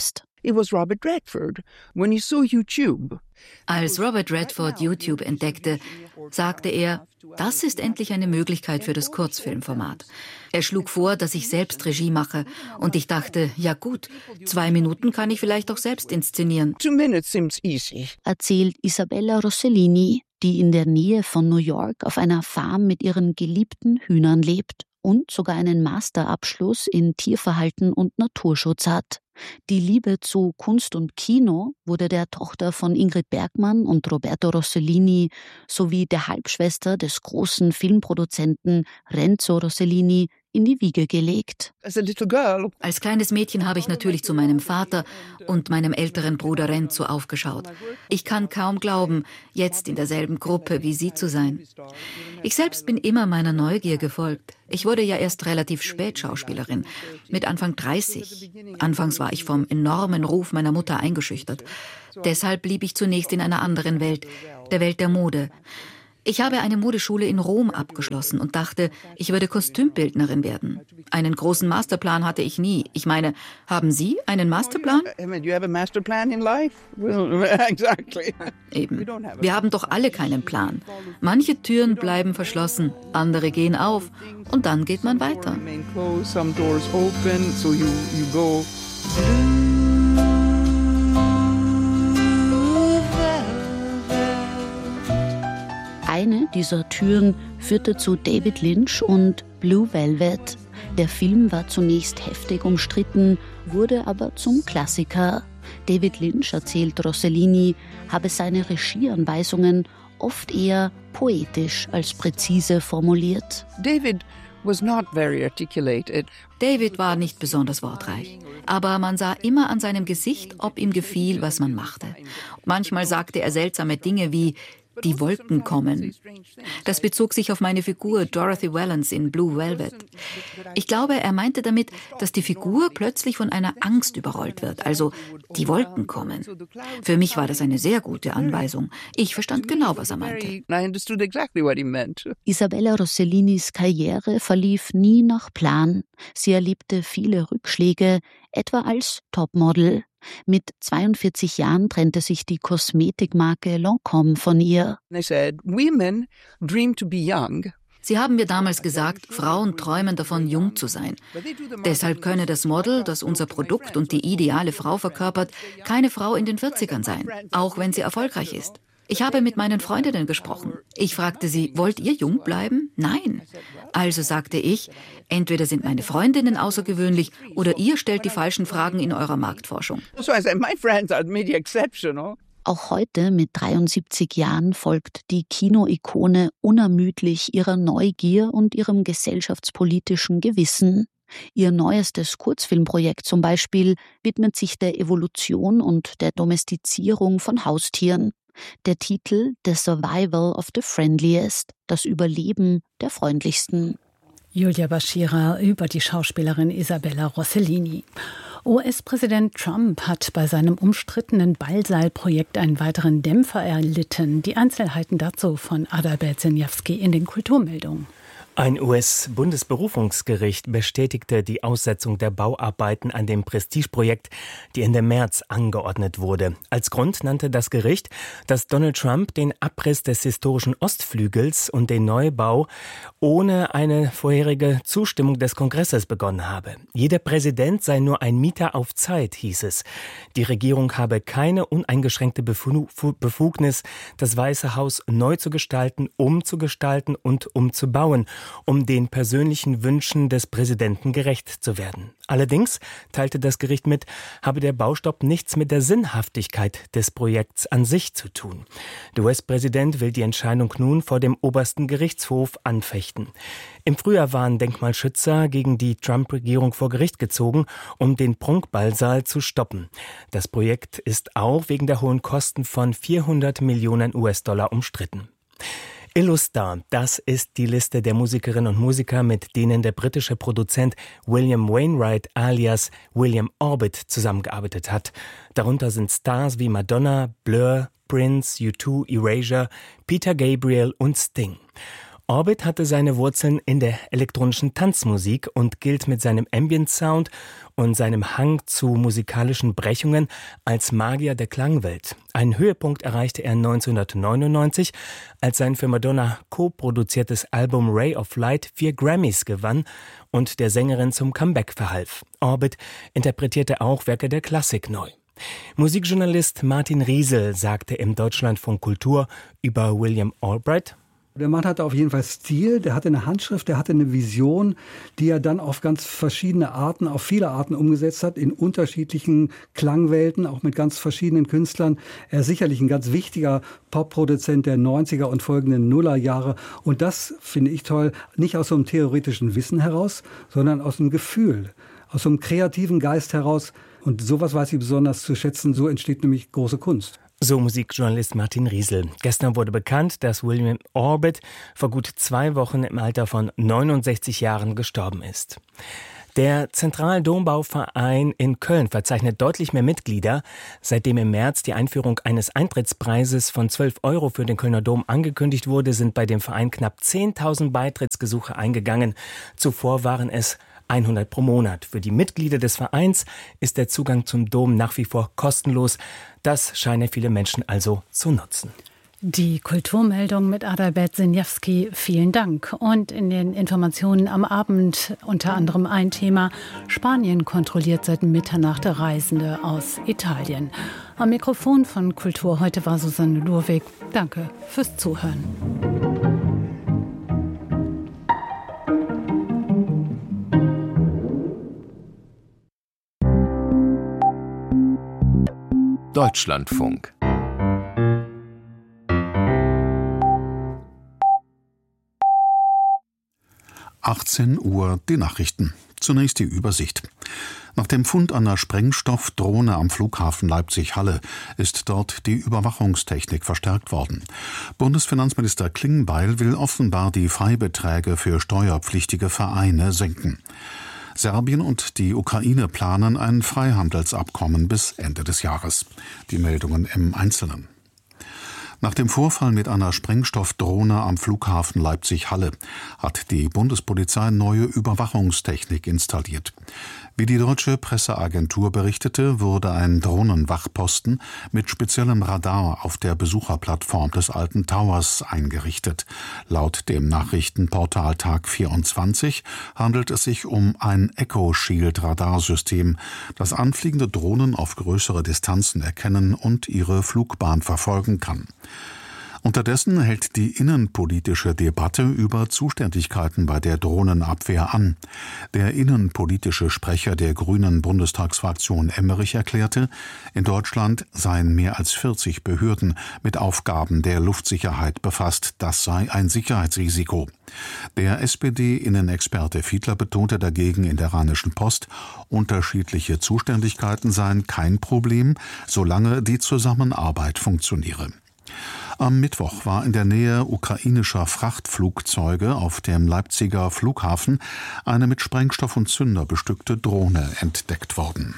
it was Robert Redford. When he saw YouTube. Als Robert Redford YouTube entdeckte, sagte er, das ist endlich eine Möglichkeit für das Kurzfilmformat. Er schlug vor, dass ich selbst Regie mache. Und ich dachte, ja gut, 2 Minuten kann ich vielleicht auch selbst inszenieren. 2 minutes seems easy. Erzählt Isabella Rossellini, die in der Nähe von New York auf einer Farm mit ihren geliebten Hühnern lebt und sogar einen Masterabschluss in Tierverhalten und Naturschutz hat. Die Liebe zu Kunst und Kino wurde der Tochter von Ingrid Bergman und Roberto Rossellini sowie der Halbschwester des großen Filmproduzenten Renzo Rossellini in die Wiege gelegt. Als kleines Mädchen habe ich natürlich zu meinem Vater und meinem älteren Bruder Renzo aufgeschaut. Ich kann kaum glauben, jetzt in derselben Gruppe wie sie zu sein. Ich selbst bin immer meiner Neugier gefolgt. Ich wurde ja erst relativ spät Schauspielerin, mit Anfang 30. Anfangs war ich vom enormen Ruf meiner Mutter eingeschüchtert. Deshalb blieb ich zunächst in einer anderen Welt, der Welt der Mode. Ich habe eine Modeschule in Rom abgeschlossen und dachte, ich würde Kostümbildnerin werden. Einen großen Masterplan hatte ich nie. Ich meine, haben Sie einen Masterplan? Eben. Wir haben doch alle keinen Plan. Manche Türen bleiben verschlossen, andere gehen auf und dann geht man weiter. Eine dieser Türen führte zu David Lynch und Blue Velvet. Der Film war zunächst heftig umstritten, wurde aber zum Klassiker. David Lynch, erzählt Rossellini, habe seine Regieanweisungen oft eher poetisch als präzise formuliert. David war nicht besonders wortreich, aber man sah immer an seinem Gesicht, ob ihm gefiel, was man machte. Manchmal sagte er seltsame Dinge wie die Wolken kommen. Das bezog sich auf meine Figur Dorothy Wallens in Blue Velvet. Ich glaube, er meinte damit, dass die Figur plötzlich von einer Angst überrollt wird, also die Wolken kommen. Für mich war das eine sehr gute Anweisung. Ich verstand genau, was er meinte. Isabella Rossellinis Karriere verlief nie nach Plan. Sie erlebte viele Rückschläge, etwa als Topmodel. Mit 42 Jahren trennte sich die Kosmetikmarke Lancôme von ihr. Sie haben mir damals gesagt, Frauen träumen davon, jung zu sein. Deshalb könne das Model, das unser Produkt und die ideale Frau verkörpert, keine Frau in den 40ern sein, auch wenn sie erfolgreich ist. Ich habe mit meinen Freundinnen gesprochen. Ich fragte sie, wollt ihr jung bleiben? Nein. Also sagte ich, entweder sind meine Freundinnen außergewöhnlich oder ihr stellt die falschen Fragen in eurer Marktforschung. Auch heute mit 73 Jahren folgt die Kino-Ikone unermüdlich ihrer Neugier und ihrem gesellschaftspolitischen Gewissen. Ihr neuestes Kurzfilmprojekt zum Beispiel widmet sich der Evolution und der Domestizierung von Haustieren. Der Titel The Survival of the Friendliest, das Überleben der Freundlichsten. Julia Bashira über die Schauspielerin Isabella Rossellini. US-Präsident Trump hat bei seinem umstrittenen Ballsaal-Projekt einen weiteren Dämpfer erlitten. Die Einzelheiten dazu von Adalbert Senjawski in den Kulturmeldungen. Ein US-Bundesberufungsgericht bestätigte die Aussetzung der Bauarbeiten an dem Prestigeprojekt, die Ende März angeordnet wurde. Als Grund nannte das Gericht, dass Donald Trump den Abriss des historischen Ostflügels und den Neubau ohne eine vorherige Zustimmung des Kongresses begonnen habe. Jeder Präsident sei nur ein Mieter auf Zeit, hieß es. Die Regierung habe keine uneingeschränkte Befugnis, das Weiße Haus neu zu gestalten und umzubauen, um den persönlichen Wünschen des Präsidenten gerecht zu werden. Allerdings, teilte das Gericht mit, habe der Baustopp nichts mit der Sinnhaftigkeit des Projekts an sich zu tun. Der US-Präsident will die Entscheidung nun vor dem obersten Gerichtshof anfechten. Im Frühjahr waren Denkmalschützer gegen die Trump-Regierung vor Gericht gezogen, um den Prunkballsaal zu stoppen. Das Projekt ist auch wegen der hohen Kosten von 400 Millionen US-Dollar umstritten. Illustar, das ist die Liste der Musikerinnen und Musiker, mit denen der britische Produzent William Wainwright alias William Orbit zusammengearbeitet hat. Darunter sind Stars wie Madonna, Blur, Prince, U2, Erasure, Peter Gabriel und Sting. Orbit hatte seine Wurzeln in der elektronischen Tanzmusik und gilt mit seinem Ambient-Sound und seinem Hang zu musikalischen Brechungen als Magier der Klangwelt. Einen Höhepunkt erreichte er 1999, als sein für Madonna co-produziertes Album Ray of Light 4 Grammys gewann und der Sängerin zum Comeback verhalf. Orbit interpretierte auch Werke der Klassik neu. Musikjournalist Martin Riesel sagte im Deutschlandfunk Kultur über William Albright: Der Mann hatte auf jeden Fall Stil, der hatte eine Handschrift, der hatte eine Vision, die er dann auf ganz verschiedene Arten, auf viele Arten umgesetzt hat, in unterschiedlichen Klangwelten, auch mit ganz verschiedenen Künstlern. Er ist sicherlich ein ganz wichtiger Popproduzent der 90er und folgenden Nullerjahre. Und das finde ich toll, nicht aus so einem theoretischen Wissen heraus, sondern aus einem Gefühl, aus so einem kreativen Geist heraus. Und sowas weiß ich besonders zu schätzen, so entsteht nämlich große Kunst. So Musikjournalist Martin Riesel. Gestern wurde bekannt, dass William Orbit vor gut 2 Wochen im Alter von 69 Jahren gestorben ist. Der Zentraldombauverein in Köln verzeichnet deutlich mehr Mitglieder. Seitdem im März die Einführung eines Eintrittspreises von 12 € für den Kölner Dom angekündigt wurde, sind bei dem Verein knapp 10.000 Beitrittsgesuche eingegangen. Zuvor waren es 100 pro Monat. Für die Mitglieder des Vereins ist der Zugang zum Dom nach wie vor kostenlos. Das scheinen viele Menschen also zu nutzen. Die Kulturmeldung mit Adalbert Sinjewski, vielen Dank. Und in den Informationen am Abend unter anderem ein Thema: Spanien kontrolliert seit Mitternacht Reisende aus Italien. Am Mikrofon von Kultur heute war Susanne Lurwig. Danke fürs Zuhören. Deutschlandfunk. Uhr die Nachrichten. Zunächst die Übersicht. Nach dem Fund einer Sprengstoffdrohne am Flughafen Leipzig-Halle ist dort die Überwachungstechnik verstärkt worden. Bundesfinanzminister Klingbeil will offenbar die Freibeträge für steuerpflichtige Vereine senken. Serbien und die Ukraine planen ein Freihandelsabkommen bis Ende des Jahres. Die Meldungen im Einzelnen. Nach dem Vorfall mit einer Sprengstoffdrohne am Flughafen Leipzig-Halle hat die Bundespolizei neue Überwachungstechnik installiert. Wie die deutsche Presseagentur berichtete, wurde ein Drohnenwachposten mit speziellem Radar auf der Besucherplattform des alten Towers eingerichtet. Laut dem Nachrichtenportal Tag 24 handelt es sich um ein Echo-Shield-Radarsystem, das anfliegende Drohnen auf größere Distanzen erkennen und ihre Flugbahn verfolgen kann. Unterdessen hält die innenpolitische Debatte über Zuständigkeiten bei der Drohnenabwehr an. Der innenpolitische Sprecher der Grünen Bundestagsfraktion Emmerich erklärte, in Deutschland seien mehr als 40 Behörden mit Aufgaben der Luftsicherheit befasst. Das sei ein Sicherheitsrisiko. Der SPD-Innenexperte Fiedler betonte dagegen in der Rheinischen Post, unterschiedliche Zuständigkeiten seien kein Problem, solange die Zusammenarbeit funktioniere. Am Mittwoch war in der Nähe ukrainischer Frachtflugzeuge auf dem Leipziger Flughafen eine mit Sprengstoff und Zünder bestückte Drohne entdeckt worden.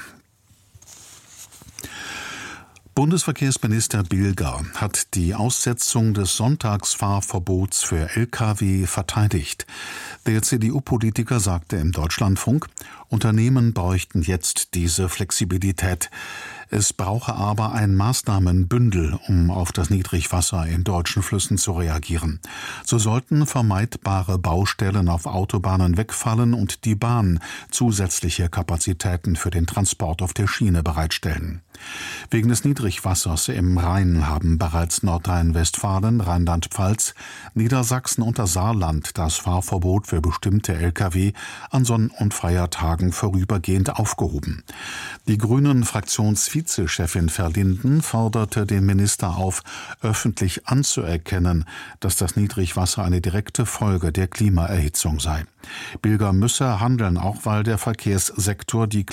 Bundesverkehrsminister Bilger hat die Aussetzung des Sonntagsfahrverbots für Lkw verteidigt. Der CDU-Politiker sagte im Deutschlandfunk, Unternehmen bräuchten jetzt diese Flexibilität. Es brauche aber ein Maßnahmenbündel, um auf das Niedrigwasser in deutschen Flüssen zu reagieren. So sollten vermeidbare Baustellen auf Autobahnen wegfallen und die Bahn zusätzliche Kapazitäten für den Transport auf der Schiene bereitstellen. Wegen des Niedrigwassers im Rhein haben bereits Nordrhein-Westfalen, Rheinland-Pfalz, Niedersachsen und das Saarland das Fahrverbot für bestimmte Lkw an Sonn- und Feiertagen vorübergehend aufgehoben. Die Grünen-Fraktionsvizechefin Verlinden forderte den Minister auf, öffentlich anzuerkennen, dass das Niedrigwasser eine direkte Folge der Klimaerhitzung sei. Bilger müsse handeln, auch weil der Verkehrssektor die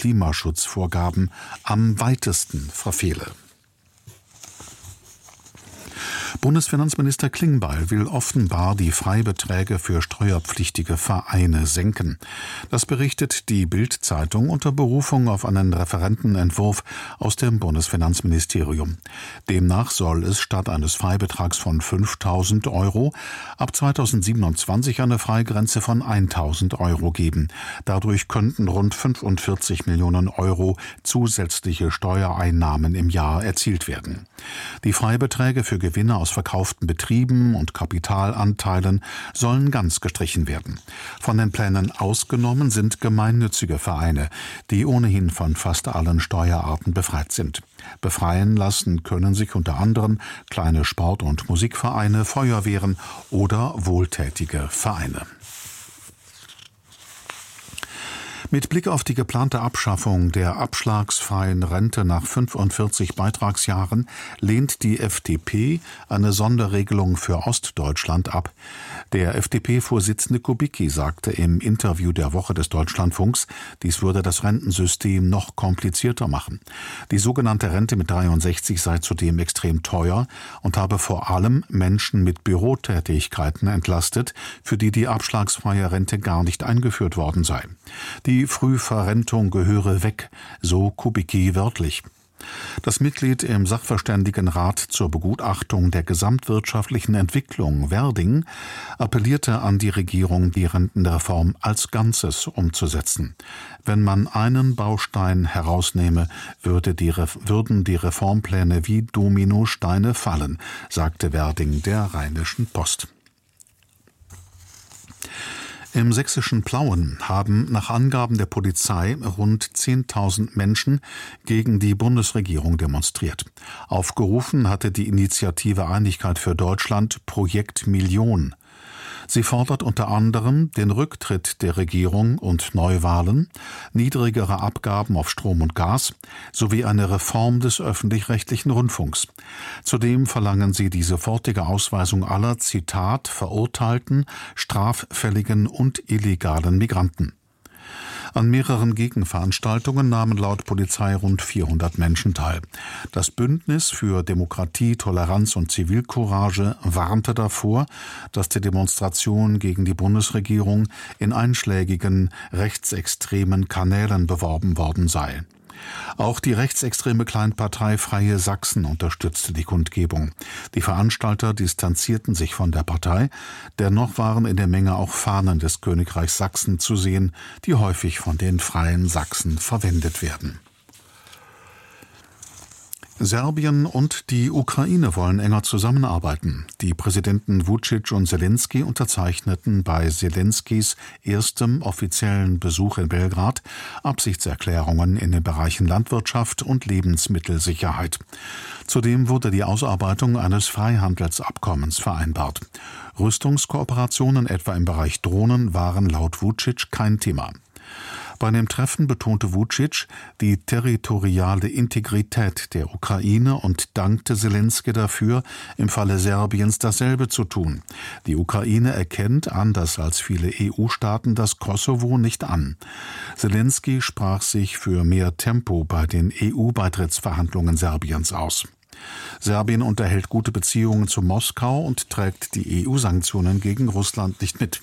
Klimaschutzvorgaben am weitesten verfehle. Bundesfinanzminister Klingbeil will offenbar die Freibeträge für steuerpflichtige Vereine senken. Das berichtet die Bild-Zeitung unter Berufung auf einen Referentenentwurf aus dem Bundesfinanzministerium. Demnach soll es statt eines Freibetrags von 5.000 € ab 2027 eine Freigrenze von 1.000 € geben. Dadurch könnten rund 45 Millionen € zusätzliche Steuereinnahmen im Jahr erzielt werden. Die Freibeträge für Gewinne aus verkauften Betrieben und Kapitalanteilen sollen ganz gestrichen werden. Von den Plänen ausgenommen sind gemeinnützige Vereine, die ohnehin von fast allen Steuerarten befreit sind. Befreien lassen können sich unter anderem kleine Sport- und Musikvereine, Feuerwehren oder wohltätige Vereine. Mit Blick auf die geplante Abschaffung der abschlagsfreien Rente nach 45 Beitragsjahren lehnt die FDP eine Sonderregelung für Ostdeutschland ab. Der FDP-Vorsitzende Kubicki sagte im Interview der Woche des Deutschlandfunks, dies würde das Rentensystem noch komplizierter machen. Die sogenannte Rente mit 63 sei zudem extrem teuer und habe vor allem Menschen mit Bürotätigkeiten entlastet, für die die abschlagsfreie Rente gar nicht eingeführt worden sei. Die Frühverrentung gehöre weg, so Kubicki wörtlich. Das Mitglied im Sachverständigenrat zur Begutachtung der gesamtwirtschaftlichen Entwicklung, Werding, appellierte an die Regierung, die Rentenreform als Ganzes umzusetzen. Wenn man einen Baustein herausnehme, würden die Reformpläne wie Dominosteine fallen, sagte Werding der Rheinischen Post. Im sächsischen Plauen haben nach Angaben der Polizei rund 10.000 Menschen gegen die Bundesregierung demonstriert. Aufgerufen hatte die Initiative Einigkeit für Deutschland Projekt Million. Sie fordert unter anderem den Rücktritt der Regierung und Neuwahlen, niedrigere Abgaben auf Strom und Gas sowie eine Reform des öffentlich-rechtlichen Rundfunks. Zudem verlangen sie die sofortige Ausweisung aller, Zitat, verurteilten, straffälligen und illegalen Migranten. An mehreren Gegenveranstaltungen nahmen laut Polizei rund 400 Menschen teil. Das Bündnis für Demokratie, Toleranz und Zivilcourage warnte davor, dass die Demonstration gegen die Bundesregierung in einschlägigen rechtsextremen Kanälen beworben worden sei. Auch die rechtsextreme Kleinpartei Freie Sachsen unterstützte die Kundgebung. Die Veranstalter distanzierten sich von der Partei, dennoch waren in der Menge auch Fahnen des Königreichs Sachsen zu sehen, die häufig von den Freien Sachsen verwendet werden. Serbien und die Ukraine wollen enger zusammenarbeiten. Die Präsidenten Vučić und Zelensky unterzeichneten bei Zelenskys erstem offiziellen Besuch in Belgrad Absichtserklärungen in den Bereichen Landwirtschaft und Lebensmittelsicherheit. Zudem wurde die Ausarbeitung eines Freihandelsabkommens vereinbart. Rüstungskooperationen etwa im Bereich Drohnen waren laut Vučić kein Thema. Bei dem Treffen betonte Vučić die territoriale Integrität der Ukraine und dankte Zelensky dafür, im Falle Serbiens dasselbe zu tun. Die Ukraine erkennt, anders als viele EU-Staaten, das Kosovo nicht an. Zelensky sprach sich für mehr Tempo bei den EU-Beitrittsverhandlungen Serbiens aus. Serbien unterhält gute Beziehungen zu Moskau und trägt die EU-Sanktionen gegen Russland nicht mit.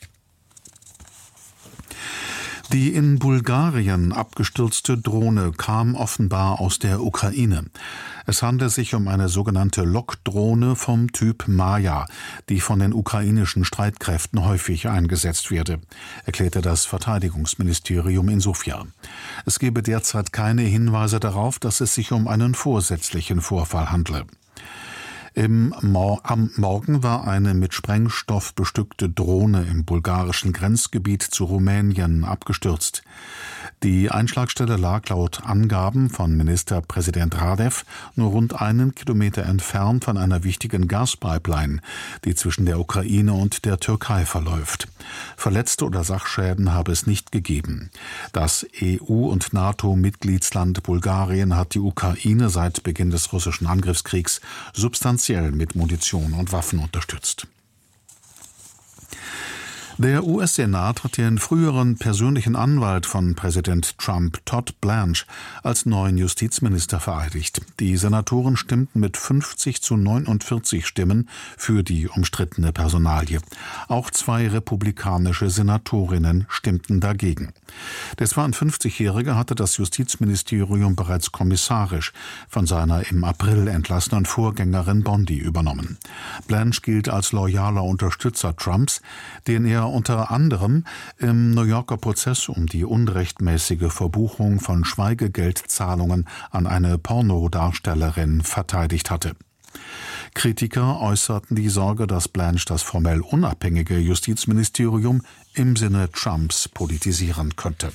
Die in Bulgarien abgestürzte Drohne kam offenbar aus der Ukraine. Es handelt sich um eine sogenannte Lokdrohne vom Typ Maja, die von den ukrainischen Streitkräften häufig eingesetzt werde, erklärte das Verteidigungsministerium in Sofia. Es gebe derzeit keine Hinweise darauf, dass es sich um einen vorsätzlichen Vorfall handle. Am Morgen war eine mit Sprengstoff bestückte Drohne im bulgarischen Grenzgebiet zu Rumänien abgestürzt. Die Einschlagstelle lag laut Angaben von Ministerpräsident Radev nur rund 1 Kilometer entfernt von einer wichtigen Gaspipeline, die zwischen der Ukraine und der Türkei verläuft. Verletzte oder Sachschäden habe es nicht gegeben. Das EU- und NATO-Mitgliedsland Bulgarien hat die Ukraine seit Beginn des russischen Angriffskriegs substanziell mit Munition und Waffen unterstützt. Der US-Senat hat den früheren persönlichen Anwalt von Präsident Trump, Todd Blanche, als neuen Justizminister vereidigt. Die Senatoren stimmten mit 50-49 Stimmen für die umstrittene Personalie. Auch 2 republikanische Senatorinnen stimmten dagegen. Der 52-Jährige hatte das Justizministerium bereits kommissarisch von seiner im April entlassenen Vorgängerin Bondi übernommen. Blanche gilt als loyaler Unterstützer Trumps, den er unter anderem im New Yorker Prozess um die unrechtmäßige Verbuchung von Schweigegeldzahlungen an eine Pornodarstellerin verteidigt hatte. Kritiker äußerten die Sorge, dass Blanche das formell unabhängige Justizministerium im Sinne Trumps politisieren könnte.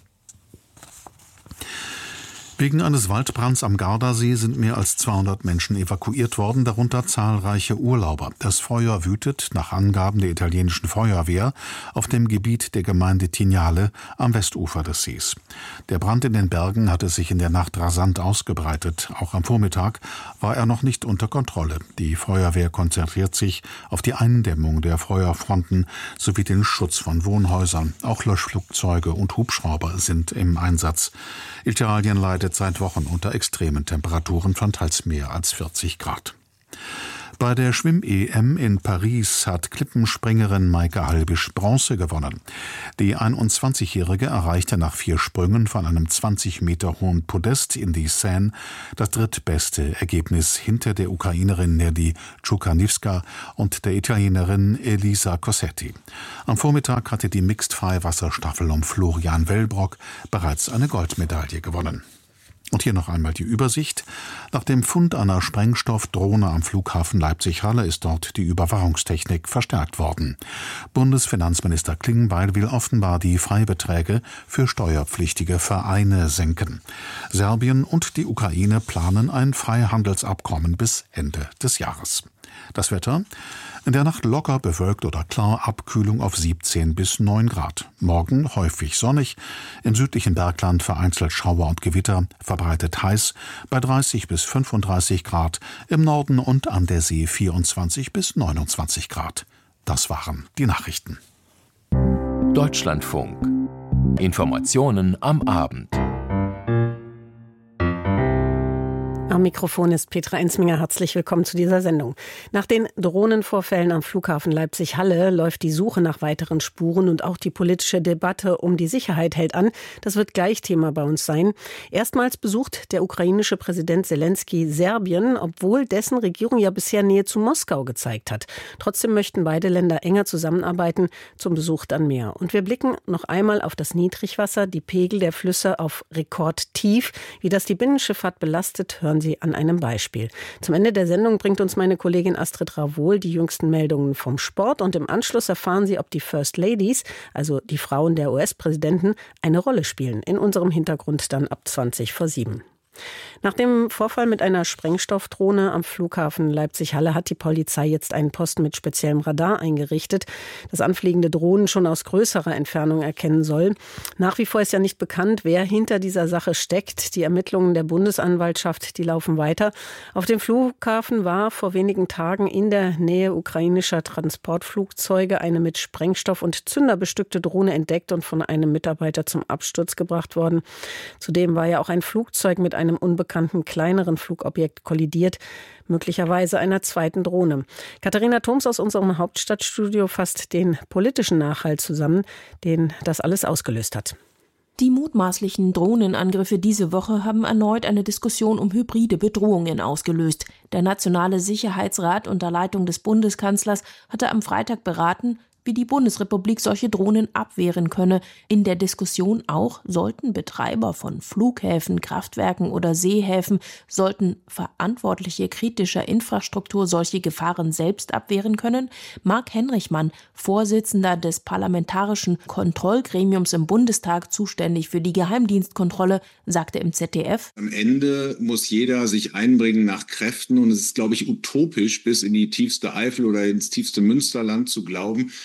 Wegen eines Waldbrands am Gardasee sind mehr als 200 Menschen evakuiert worden, darunter zahlreiche Urlauber. Das Feuer wütet, nach Angaben der italienischen Feuerwehr, auf dem Gebiet der Gemeinde Tignale am Westufer des Sees. Der Brand in den Bergen hatte sich in der Nacht rasant ausgebreitet. Auch am Vormittag war er noch nicht unter Kontrolle. Die Feuerwehr konzentriert sich auf die Eindämmung der Feuerfronten sowie den Schutz von Wohnhäusern. Auch Löschflugzeuge und Hubschrauber sind im Einsatz. Italien leidet seit Wochen unter extremen Temperaturen von teils mehr als 40 Grad. Bei der Schwimm-EM in Paris hat Klippenspringerin Maike Halbisch Bronze gewonnen. Die 21-Jährige erreichte nach 4 Sprüngen von einem 20 Meter hohen Podest in die Seine das drittbeste Ergebnis hinter der Ukrainerin Nelly Czukaniwska und der Italienerin Elisa Cossetti. Am Vormittag hatte die Mixed-Freiwasserstaffel um Florian Wellbrock bereits eine Goldmedaille gewonnen. Und hier noch einmal die Übersicht. Nach dem Fund einer Sprengstoffdrohne am Flughafen Leipzig-Halle ist dort die Überwachungstechnik verstärkt worden. Bundesfinanzminister Klingbeil will offenbar die Freibeträge für steuerpflichtige Vereine senken. Serbien und die Ukraine planen ein Freihandelsabkommen bis Ende des Jahres. Das Wetter: in der Nacht locker bewölkt oder klar, Abkühlung auf 17 bis 9 Grad. Morgen häufig sonnig, im südlichen Bergland vereinzelt Schauer und Gewitter, verbreitet heiß bei 30 bis 35 Grad, im Norden und an der See 24 bis 29 Grad. Das waren die Nachrichten. Deutschlandfunk. Informationen am Abend. Am Mikrofon ist Petra Ensminger. Herzlich willkommen zu dieser Sendung. Nach den Drohnenvorfällen am Flughafen Leipzig-Halle läuft die Suche nach weiteren Spuren und auch die politische Debatte um die Sicherheit hält an. Das wird gleich Thema bei uns sein. Erstmals besucht der ukrainische Präsident Zelensky Serbien, obwohl dessen Regierung ja bisher Nähe zu Moskau gezeigt hat. Trotzdem möchten beide Länder enger zusammenarbeiten. Zum Besuch dann mehr. Und wir blicken noch einmal auf das Niedrigwasser, die Pegel der Flüsse auf Rekordtief. Wie das die Binnenschifffahrt belastet, hören Sie an einem Beispiel. Zum Ende der Sendung bringt uns meine Kollegin Astrid Ravohl die jüngsten Meldungen vom Sport und im Anschluss erfahren Sie, ob die First Ladies, also die Frauen der US-Präsidenten, eine Rolle spielen. In unserem Hintergrund dann ab 7:20. Nach dem Vorfall mit einer Sprengstoffdrohne am Flughafen Leipzig-Halle hat die Polizei jetzt einen Posten mit speziellem Radar eingerichtet, das anfliegende Drohnen schon aus größerer Entfernung erkennen soll. Nach wie vor ist ja nicht bekannt, wer hinter dieser Sache steckt. Die Ermittlungen der Bundesanwaltschaft, die laufen weiter. Auf dem Flughafen war vor wenigen Tagen in der Nähe ukrainischer Transportflugzeuge eine mit Sprengstoff und Zünder bestückte Drohne entdeckt und von einem Mitarbeiter zum Absturz gebracht worden. Zudem war ja auch ein Flugzeug mit einem unbekannten kleineren Flugobjekt kollidiert, möglicherweise einer zweiten Drohne. Katharina Thoms aus unserem Hauptstadtstudio fasst den politischen Nachhalt zusammen, den das alles ausgelöst hat. Die mutmaßlichen Drohnenangriffe diese Woche haben erneut eine Diskussion um hybride Bedrohungen ausgelöst. Der Nationale Sicherheitsrat unter Leitung des Bundeskanzlers hatte am Freitag beraten, wie die Bundesrepublik solche Drohnen abwehren könne. In der Diskussion auch, sollten Betreiber von Flughäfen, Kraftwerken oder Seehäfen, sollten Verantwortliche kritischer Infrastruktur solche Gefahren selbst abwehren können? Marc Henrichmann, Vorsitzender des Parlamentarischen Kontrollgremiums im Bundestag, zuständig für die Geheimdienstkontrolle, sagte im ZDF: Am Ende muss jeder sich einbringen nach Kräften und es ist, glaube ich, utopisch, bis in die tiefste Eifel oder ins tiefste Münsterland zu glauben,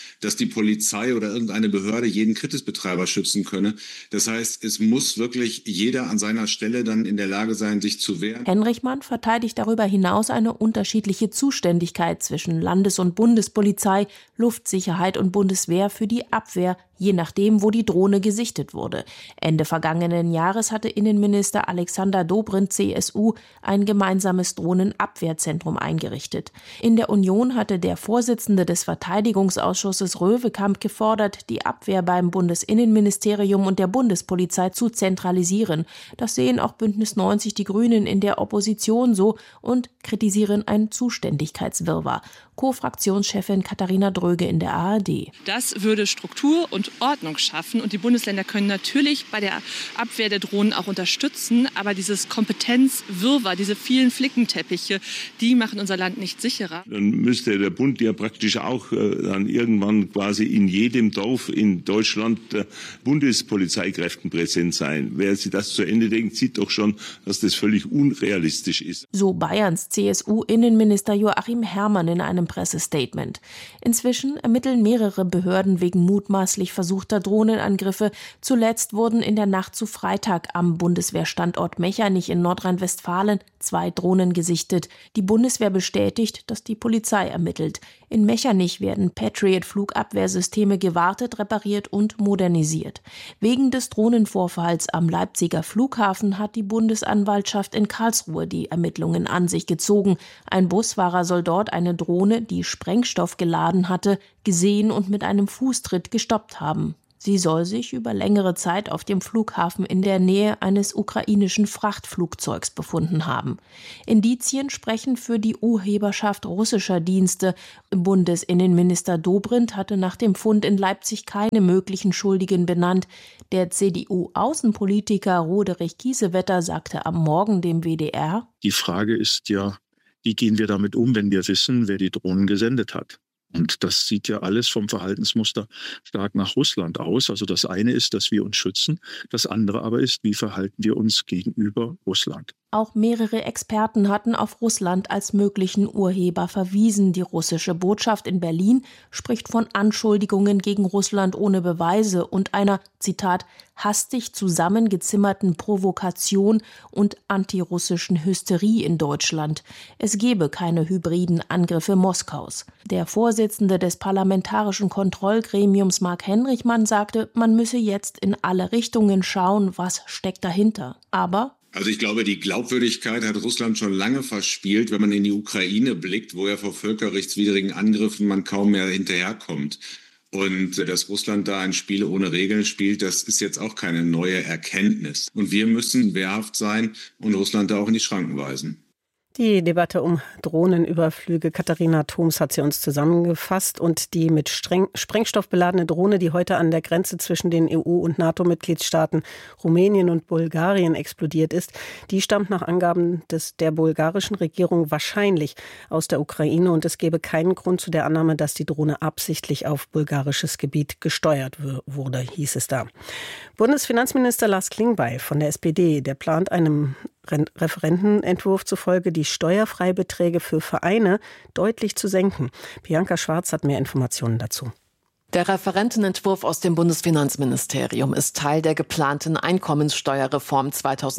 dass die Polizei oder irgendeine Behörde jeden Kritisbetreiber schützen könne. Das heißt, es muss wirklich jeder an seiner Stelle dann in der Lage sein, sich zu wehren. Henrichmann verteidigt darüber hinaus eine unterschiedliche Zuständigkeit zwischen Landes- und Bundespolizei, Luftsicherheit und Bundeswehr für die Abwehr, je nachdem, wo die Drohne gesichtet wurde. Ende vergangenen Jahres hatte Innenminister Alexander Dobrindt, CSU, ein gemeinsames Drohnenabwehrzentrum eingerichtet. In der Union hatte der Vorsitzende des Verteidigungsausschusses Röwekamp gefordert, die Abwehr beim Bundesinnenministerium und der Bundespolizei zu zentralisieren. Das sehen auch Bündnis 90 Die Grünen in der Opposition so und kritisieren ein Zuständigkeitswirrwarr. Co-Fraktionschefin Katharina Dröge in der ARD. Das würde Struktur und Ordnung schaffen und die Bundesländer können natürlich bei der Abwehr der Drohnen auch unterstützen, aber dieses Kompetenzwirrwarr, diese vielen Flickenteppiche, die machen unser Land nicht sicherer. Dann müsste der Bund ja praktisch auch dann irgendwann quasi in jedem Dorf in Deutschland Bundespolizeikräften präsent sein. Wer sich das zu Ende denkt, sieht doch schon, dass das völlig unrealistisch ist. So Bayerns CSU-Innenminister Joachim Herrmann in einem Pressestatement. Inzwischen ermitteln mehrere Behörden wegen mutmaßlich versuchter Drohnenangriffe. Zuletzt wurden in der Nacht zu Freitag am Bundeswehrstandort Mechernich in Nordrhein-Westfalen 2 Drohnen gesichtet. Die Bundeswehr bestätigt, dass die Polizei ermittelt. In Mechernich werden Patriot-Flugabwehrsysteme gewartet, repariert und modernisiert. Wegen des Drohnenvorfalls am Leipziger Flughafen hat die Bundesanwaltschaft in Karlsruhe die Ermittlungen an sich gezogen. Ein Busfahrer soll dort eine Drohne, die Sprengstoff geladen hatte, gesehen und mit einem Fußtritt gestoppt haben. Sie soll sich über längere Zeit auf dem Flughafen in der Nähe eines ukrainischen Frachtflugzeugs befunden haben. Indizien sprechen für die Urheberschaft russischer Dienste. Bundesinnenminister Dobrindt hatte nach dem Fund in Leipzig keine möglichen Schuldigen benannt. Der CDU-Außenpolitiker Roderich Kiesewetter sagte am Morgen dem WDR: Die Frage ist ja, wie gehen wir damit um, wenn wir wissen, wer die Drohnen gesendet hat? Und das sieht ja alles vom Verhaltensmuster stark nach Russland aus. Also das eine ist, dass wir uns schützen. Das andere aber ist, wie verhalten wir uns gegenüber Russland? Auch mehrere Experten hatten auf Russland als möglichen Urheber verwiesen. Die russische Botschaft in Berlin spricht von Anschuldigungen gegen Russland ohne Beweise und einer, Zitat, hastig zusammengezimmerten Provokation und antirussischen Hysterie in Deutschland. Es gebe keine hybriden Angriffe Moskaus. Der Vorsitzende des Parlamentarischen Kontrollgremiums Marc Henrichmann sagte, man müsse jetzt in alle Richtungen schauen, was steckt dahinter. Aber also ich glaube, die Glaubwürdigkeit hat Russland schon lange verspielt, wenn man in die Ukraine blickt, wo ja vor völkerrechtswidrigen Angriffen man kaum mehr hinterherkommt. Und dass Russland da ein Spiel ohne Regeln spielt, das ist jetzt auch keine neue Erkenntnis. Und wir müssen wehrhaft sein und Russland da auch in die Schranken weisen. Die Debatte um Drohnenüberflüge, Katharina Thoms hat sie uns zusammengefasst, und die mit Sprengstoff beladene Drohne, die heute an der Grenze zwischen den EU- und NATO-Mitgliedstaaten Rumänien und Bulgarien explodiert ist, die stammt nach Angaben der bulgarischen Regierung wahrscheinlich aus der Ukraine, und es gäbe keinen Grund zu der Annahme, dass die Drohne absichtlich auf bulgarisches Gebiet gesteuert wurde, hieß es da. Bundesfinanzminister Lars Klingbeil von der SPD, der plant einem Referentenentwurf zufolge die Steuerfreibeträge für Vereine deutlich zu senken. Bianca Schwarz hat mehr Informationen dazu. Der Referentenentwurf aus dem Bundesfinanzministerium ist Teil der geplanten Einkommenssteuerreform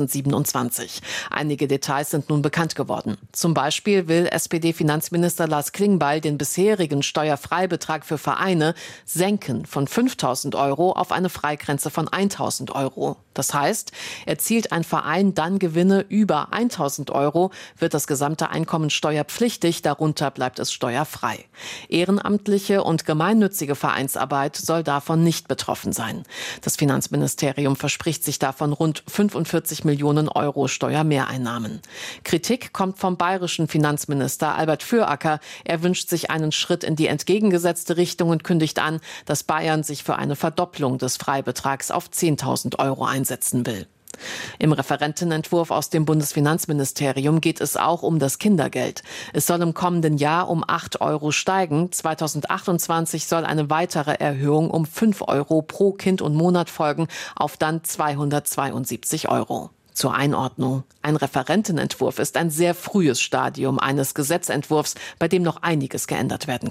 2027. Einige Details sind nun bekannt geworden. Zum Beispiel will SPD-Finanzminister Lars Klingbeil den bisherigen Steuerfreibetrag für Vereine senken von 5.000 € auf eine Freigrenze von 1.000 €. Das heißt, erzielt ein Verein dann Gewinne über 1.000 €, wird das gesamte Einkommen steuerpflichtig, darunter bleibt es steuerfrei. Ehrenamtliche und gemeinnützige Vereinsarbeit soll davon nicht betroffen sein. Das Finanzministerium verspricht sich davon rund 45 Millionen € Steuermehreinnahmen. Kritik kommt vom bayerischen Finanzminister Albert Füracker. Er wünscht sich einen Schritt in die entgegengesetzte Richtung und kündigt an, dass Bayern sich für eine Verdopplung des Freibetrags auf 10.000 € einsetzen will. Im Referentenentwurf aus dem Bundesfinanzministerium geht es auch um das Kindergeld. Es soll im kommenden Jahr um 8 € steigen. 2028 soll eine weitere Erhöhung um 5 € pro Kind und Monat folgen, auf dann 272 €. Zur Einordnung: Ein Referentenentwurf ist ein sehr frühes Stadium eines Gesetzentwurfs, bei dem noch einiges geändert werden kann.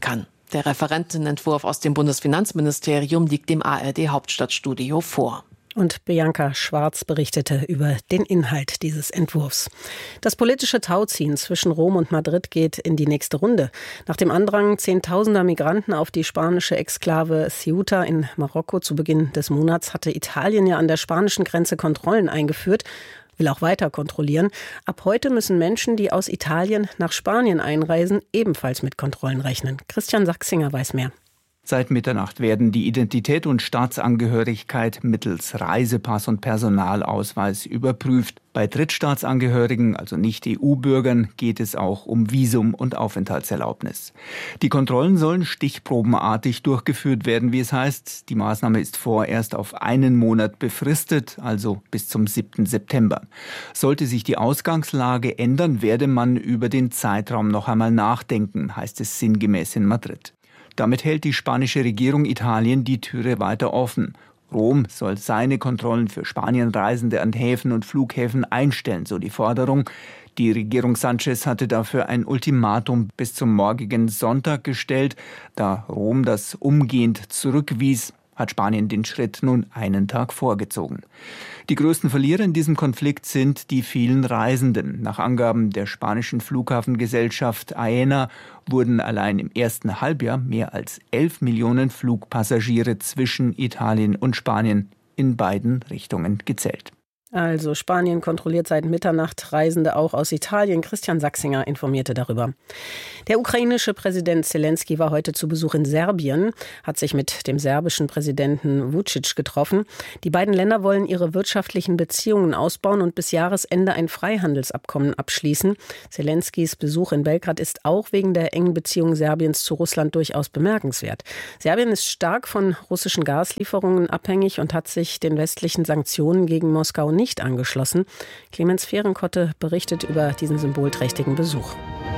Der Referentenentwurf aus dem Bundesfinanzministerium liegt dem ARD-Hauptstadtstudio vor. Und Bianca Schwarz berichtete über den Inhalt dieses Entwurfs. Das politische Tauziehen zwischen Rom und Madrid geht in die nächste Runde. Nach dem Andrang zehntausender Migranten auf die spanische Exklave Ceuta in Marokko zu Beginn des Monats hatte Italien ja an der spanischen Grenze Kontrollen eingeführt, will auch weiter kontrollieren. Ab heute müssen Menschen, die aus Italien nach Spanien einreisen, ebenfalls mit Kontrollen rechnen. Christian Sachsinger weiß mehr. Seit Mitternacht werden die Identität und Staatsangehörigkeit mittels Reisepass und Personalausweis überprüft. Bei Drittstaatsangehörigen, also Nicht-EU-Bürgern, geht es auch um Visum und Aufenthaltserlaubnis. Die Kontrollen sollen stichprobenartig durchgeführt werden, wie es heißt. Die Maßnahme ist vorerst auf einen Monat befristet, also bis zum 7. September. Sollte sich die Ausgangslage ändern, werde man über den Zeitraum noch einmal nachdenken, heißt es sinngemäß in Madrid. Damit hält die spanische Regierung Italien die Türe weiter offen. Rom soll seine Kontrollen für Spanienreisende an Häfen und Flughäfen einstellen, so die Forderung. Die Regierung Sanchez hatte dafür ein Ultimatum bis zum morgigen Sonntag gestellt. Da Rom das umgehend zurückwies, hat Spanien den Schritt nun einen Tag vorgezogen. Die größten Verlierer in diesem Konflikt sind die vielen Reisenden. Nach Angaben der spanischen Flughafengesellschaft AENA wurden allein im ersten Halbjahr mehr als 11 Millionen Flugpassagiere zwischen Italien und Spanien in beiden Richtungen gezählt. Also Spanien kontrolliert seit Mitternacht Reisende auch aus Italien. Christian Sachsinger informierte darüber. Der ukrainische Präsident Zelensky war heute zu Besuch in Serbien, hat sich mit dem serbischen Präsidenten Vučić getroffen. Die beiden Länder wollen ihre wirtschaftlichen Beziehungen ausbauen und bis Jahresende ein Freihandelsabkommen abschließen. Zelenskys Besuch in Belgrad ist auch wegen der engen Beziehung Serbiens zu Russland durchaus bemerkenswert. Serbien ist stark von russischen Gaslieferungen abhängig und hat sich den westlichen Sanktionen gegen Moskau nicht angeschlossen. Clemens Fehrenkotte berichtet über diesen symbolträchtigen Besuch.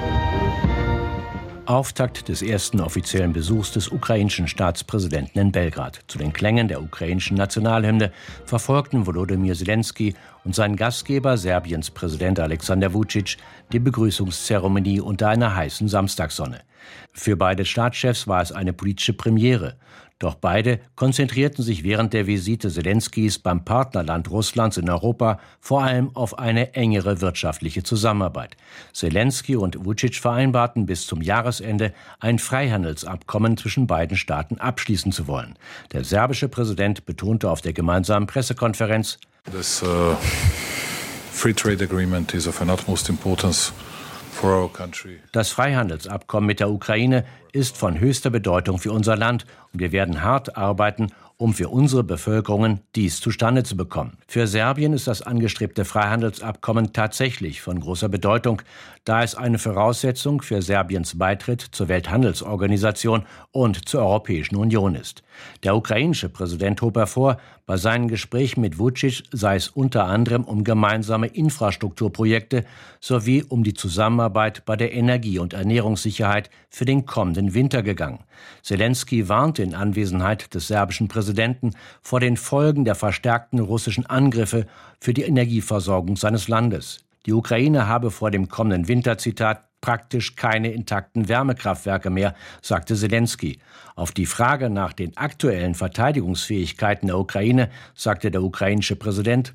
Auftakt des ersten offiziellen Besuchs des ukrainischen Staatspräsidenten in Belgrad. Zu den Klängen der ukrainischen Nationalhymne verfolgten Volodymyr Zelensky und sein Gastgeber, Serbiens Präsident Alexander Vučić, die Begrüßungszeremonie unter einer heißen Samstagssonne. Für beide Staatschefs war es eine politische Premiere. Doch beide konzentrierten sich während der Visite Zelenskys beim Partnerland Russlands in Europa vor allem auf eine engere wirtschaftliche Zusammenarbeit. Zelensky und Vučić vereinbarten, bis zum Jahresende ein Freihandelsabkommen zwischen beiden Staaten abschließen zu wollen. Der serbische Präsident betonte auf der gemeinsamen Pressekonferenz: This free trade agreement is of an utmost importance. Das Freihandelsabkommen mit der Ukraine ist von höchster Bedeutung für unser Land und wir werden hart arbeiten, um für unsere Bevölkerungen dies zustande zu bekommen. Für Serbien ist das angestrebte Freihandelsabkommen tatsächlich von großer Bedeutung, da es eine Voraussetzung für Serbiens Beitritt zur Welthandelsorganisation und zur Europäischen Union ist. Der ukrainische Präsident hob hervor, bei seinen Gesprächen mit Vučić sei es unter anderem um gemeinsame Infrastrukturprojekte sowie um die Zusammenarbeit bei der Energie- und Ernährungssicherheit für den kommenden Winter gegangen. Zelensky warnte in Anwesenheit des serbischen Präsidenten vor den Folgen der verstärkten russischen Angriffe für die Energieversorgung seines Landes. Die Ukraine habe vor dem kommenden Winter, Zitat, praktisch keine intakten Wärmekraftwerke mehr, sagte Zelensky. Auf die Frage nach den aktuellen Verteidigungsfähigkeiten der Ukraine sagte der ukrainische Präsident: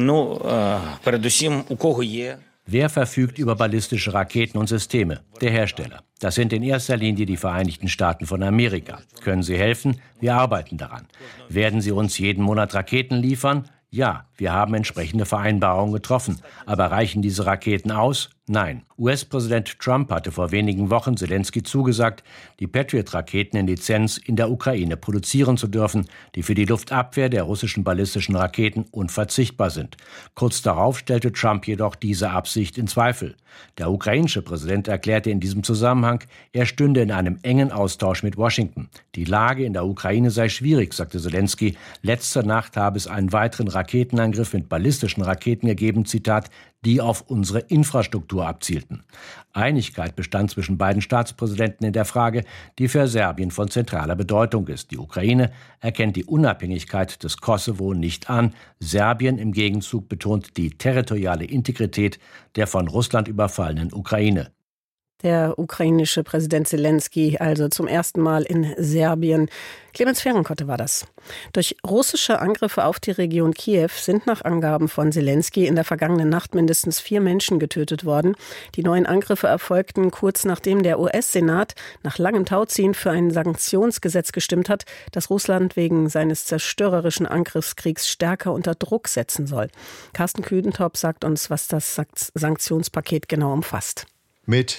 Wer verfügt über ballistische Raketen und Systeme? Der Hersteller. Das sind in erster Linie die Vereinigten Staaten von Amerika. Können Sie helfen? Wir arbeiten daran. Werden Sie uns jeden Monat Raketen liefern? Ja, wir haben entsprechende Vereinbarungen getroffen. Aber reichen diese Raketen aus? Nein. US-Präsident Trump hatte vor wenigen Wochen Zelensky zugesagt, die Patriot-Raketen in Lizenz in der Ukraine produzieren zu dürfen, die für die Luftabwehr der russischen ballistischen Raketen unverzichtbar sind. Kurz darauf stellte Trump jedoch diese Absicht in Zweifel. Der ukrainische Präsident erklärte in diesem Zusammenhang, er stünde in einem engen Austausch mit Washington. Die Lage in der Ukraine sei schwierig, sagte Zelensky. Letzte Nacht habe es einen weiteren Raketenangriff mit ballistischen Raketen gegeben, Zitat, die auf unsere Infrastruktur abzielten. Einigkeit bestand zwischen beiden Staatspräsidenten in der Frage, die für Serbien von zentraler Bedeutung ist. Die Ukraine erkennt die Unabhängigkeit des Kosovo nicht an. Serbien im Gegenzug betont die territoriale Integrität der von Russland überfallenen Ukraine. Der ukrainische Präsident Zelensky also zum ersten Mal in Serbien. Clemens Fehrenkotte war das. Durch russische Angriffe auf die Region Kiew sind nach Angaben von Zelensky in der vergangenen Nacht mindestens 4 Menschen getötet worden. Die neuen Angriffe erfolgten kurz nachdem der US-Senat nach langem Tauziehen für ein Sanktionsgesetz gestimmt hat, das Russland wegen seines zerstörerischen Angriffskriegs stärker unter Druck setzen soll. Carsten Kühntop sagt uns, was das Sanktionspaket genau umfasst. Mit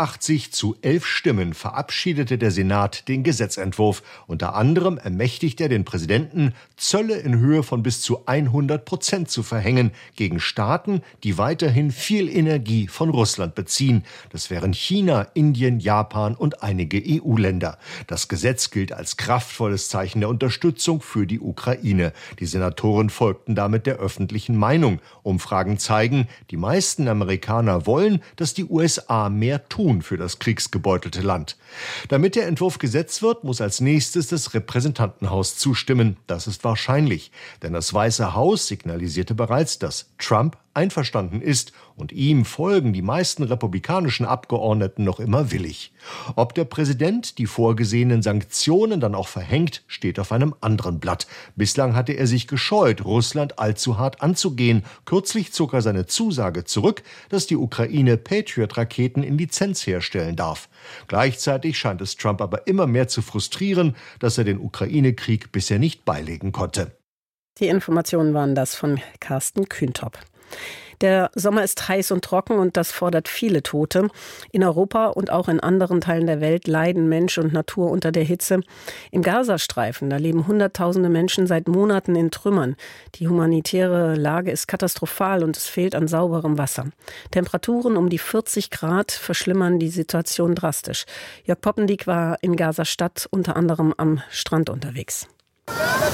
86:11 Stimmen verabschiedete der Senat den Gesetzentwurf. Unter anderem ermächtigt er den Präsidenten, Zölle in Höhe von bis zu 100% zu verhängen gegen Staaten, die weiterhin viel Energie von Russland beziehen. Das wären China, Indien, Japan und einige EU-Länder. Das Gesetz gilt als kraftvolles Zeichen der Unterstützung für die Ukraine. Die Senatoren folgten damit der öffentlichen Meinung. Umfragen zeigen, die meisten Amerikaner wollen, dass die USA mehr tun für das kriegsgebeutelte Land. Damit der Entwurf Gesetz wird, muss als nächstes das Repräsentantenhaus zustimmen. Das ist wahrscheinlich, denn das Weiße Haus signalisierte bereits, dass Trump einverstanden ist und ihm folgen die meisten republikanischen Abgeordneten noch immer willig. Ob der Präsident die vorgesehenen Sanktionen dann auch verhängt, steht auf einem anderen Blatt. Bislang hatte er sich gescheut, Russland allzu hart anzugehen. Kürzlich zog er seine Zusage zurück, dass die Ukraine Patriot-Raketen in Lizenz herstellen darf. Gleichzeitig scheint es Trump aber immer mehr zu frustrieren, dass er den Ukraine-Krieg bisher nicht beilegen konnte. Die Informationen waren das von Carsten Kühntop. Der Sommer ist heiß und trocken und das fordert viele Tote. In Europa und auch in anderen Teilen der Welt leiden Mensch und Natur unter der Hitze. Im Gazastreifen, da leben Hunderttausende Menschen seit Monaten in Trümmern. Die humanitäre Lage ist katastrophal und es fehlt an sauberem Wasser. Temperaturen um die 40 Grad verschlimmern die Situation drastisch. Jörg Poppendiek war in Gaza-Stadt unter anderem am Strand unterwegs.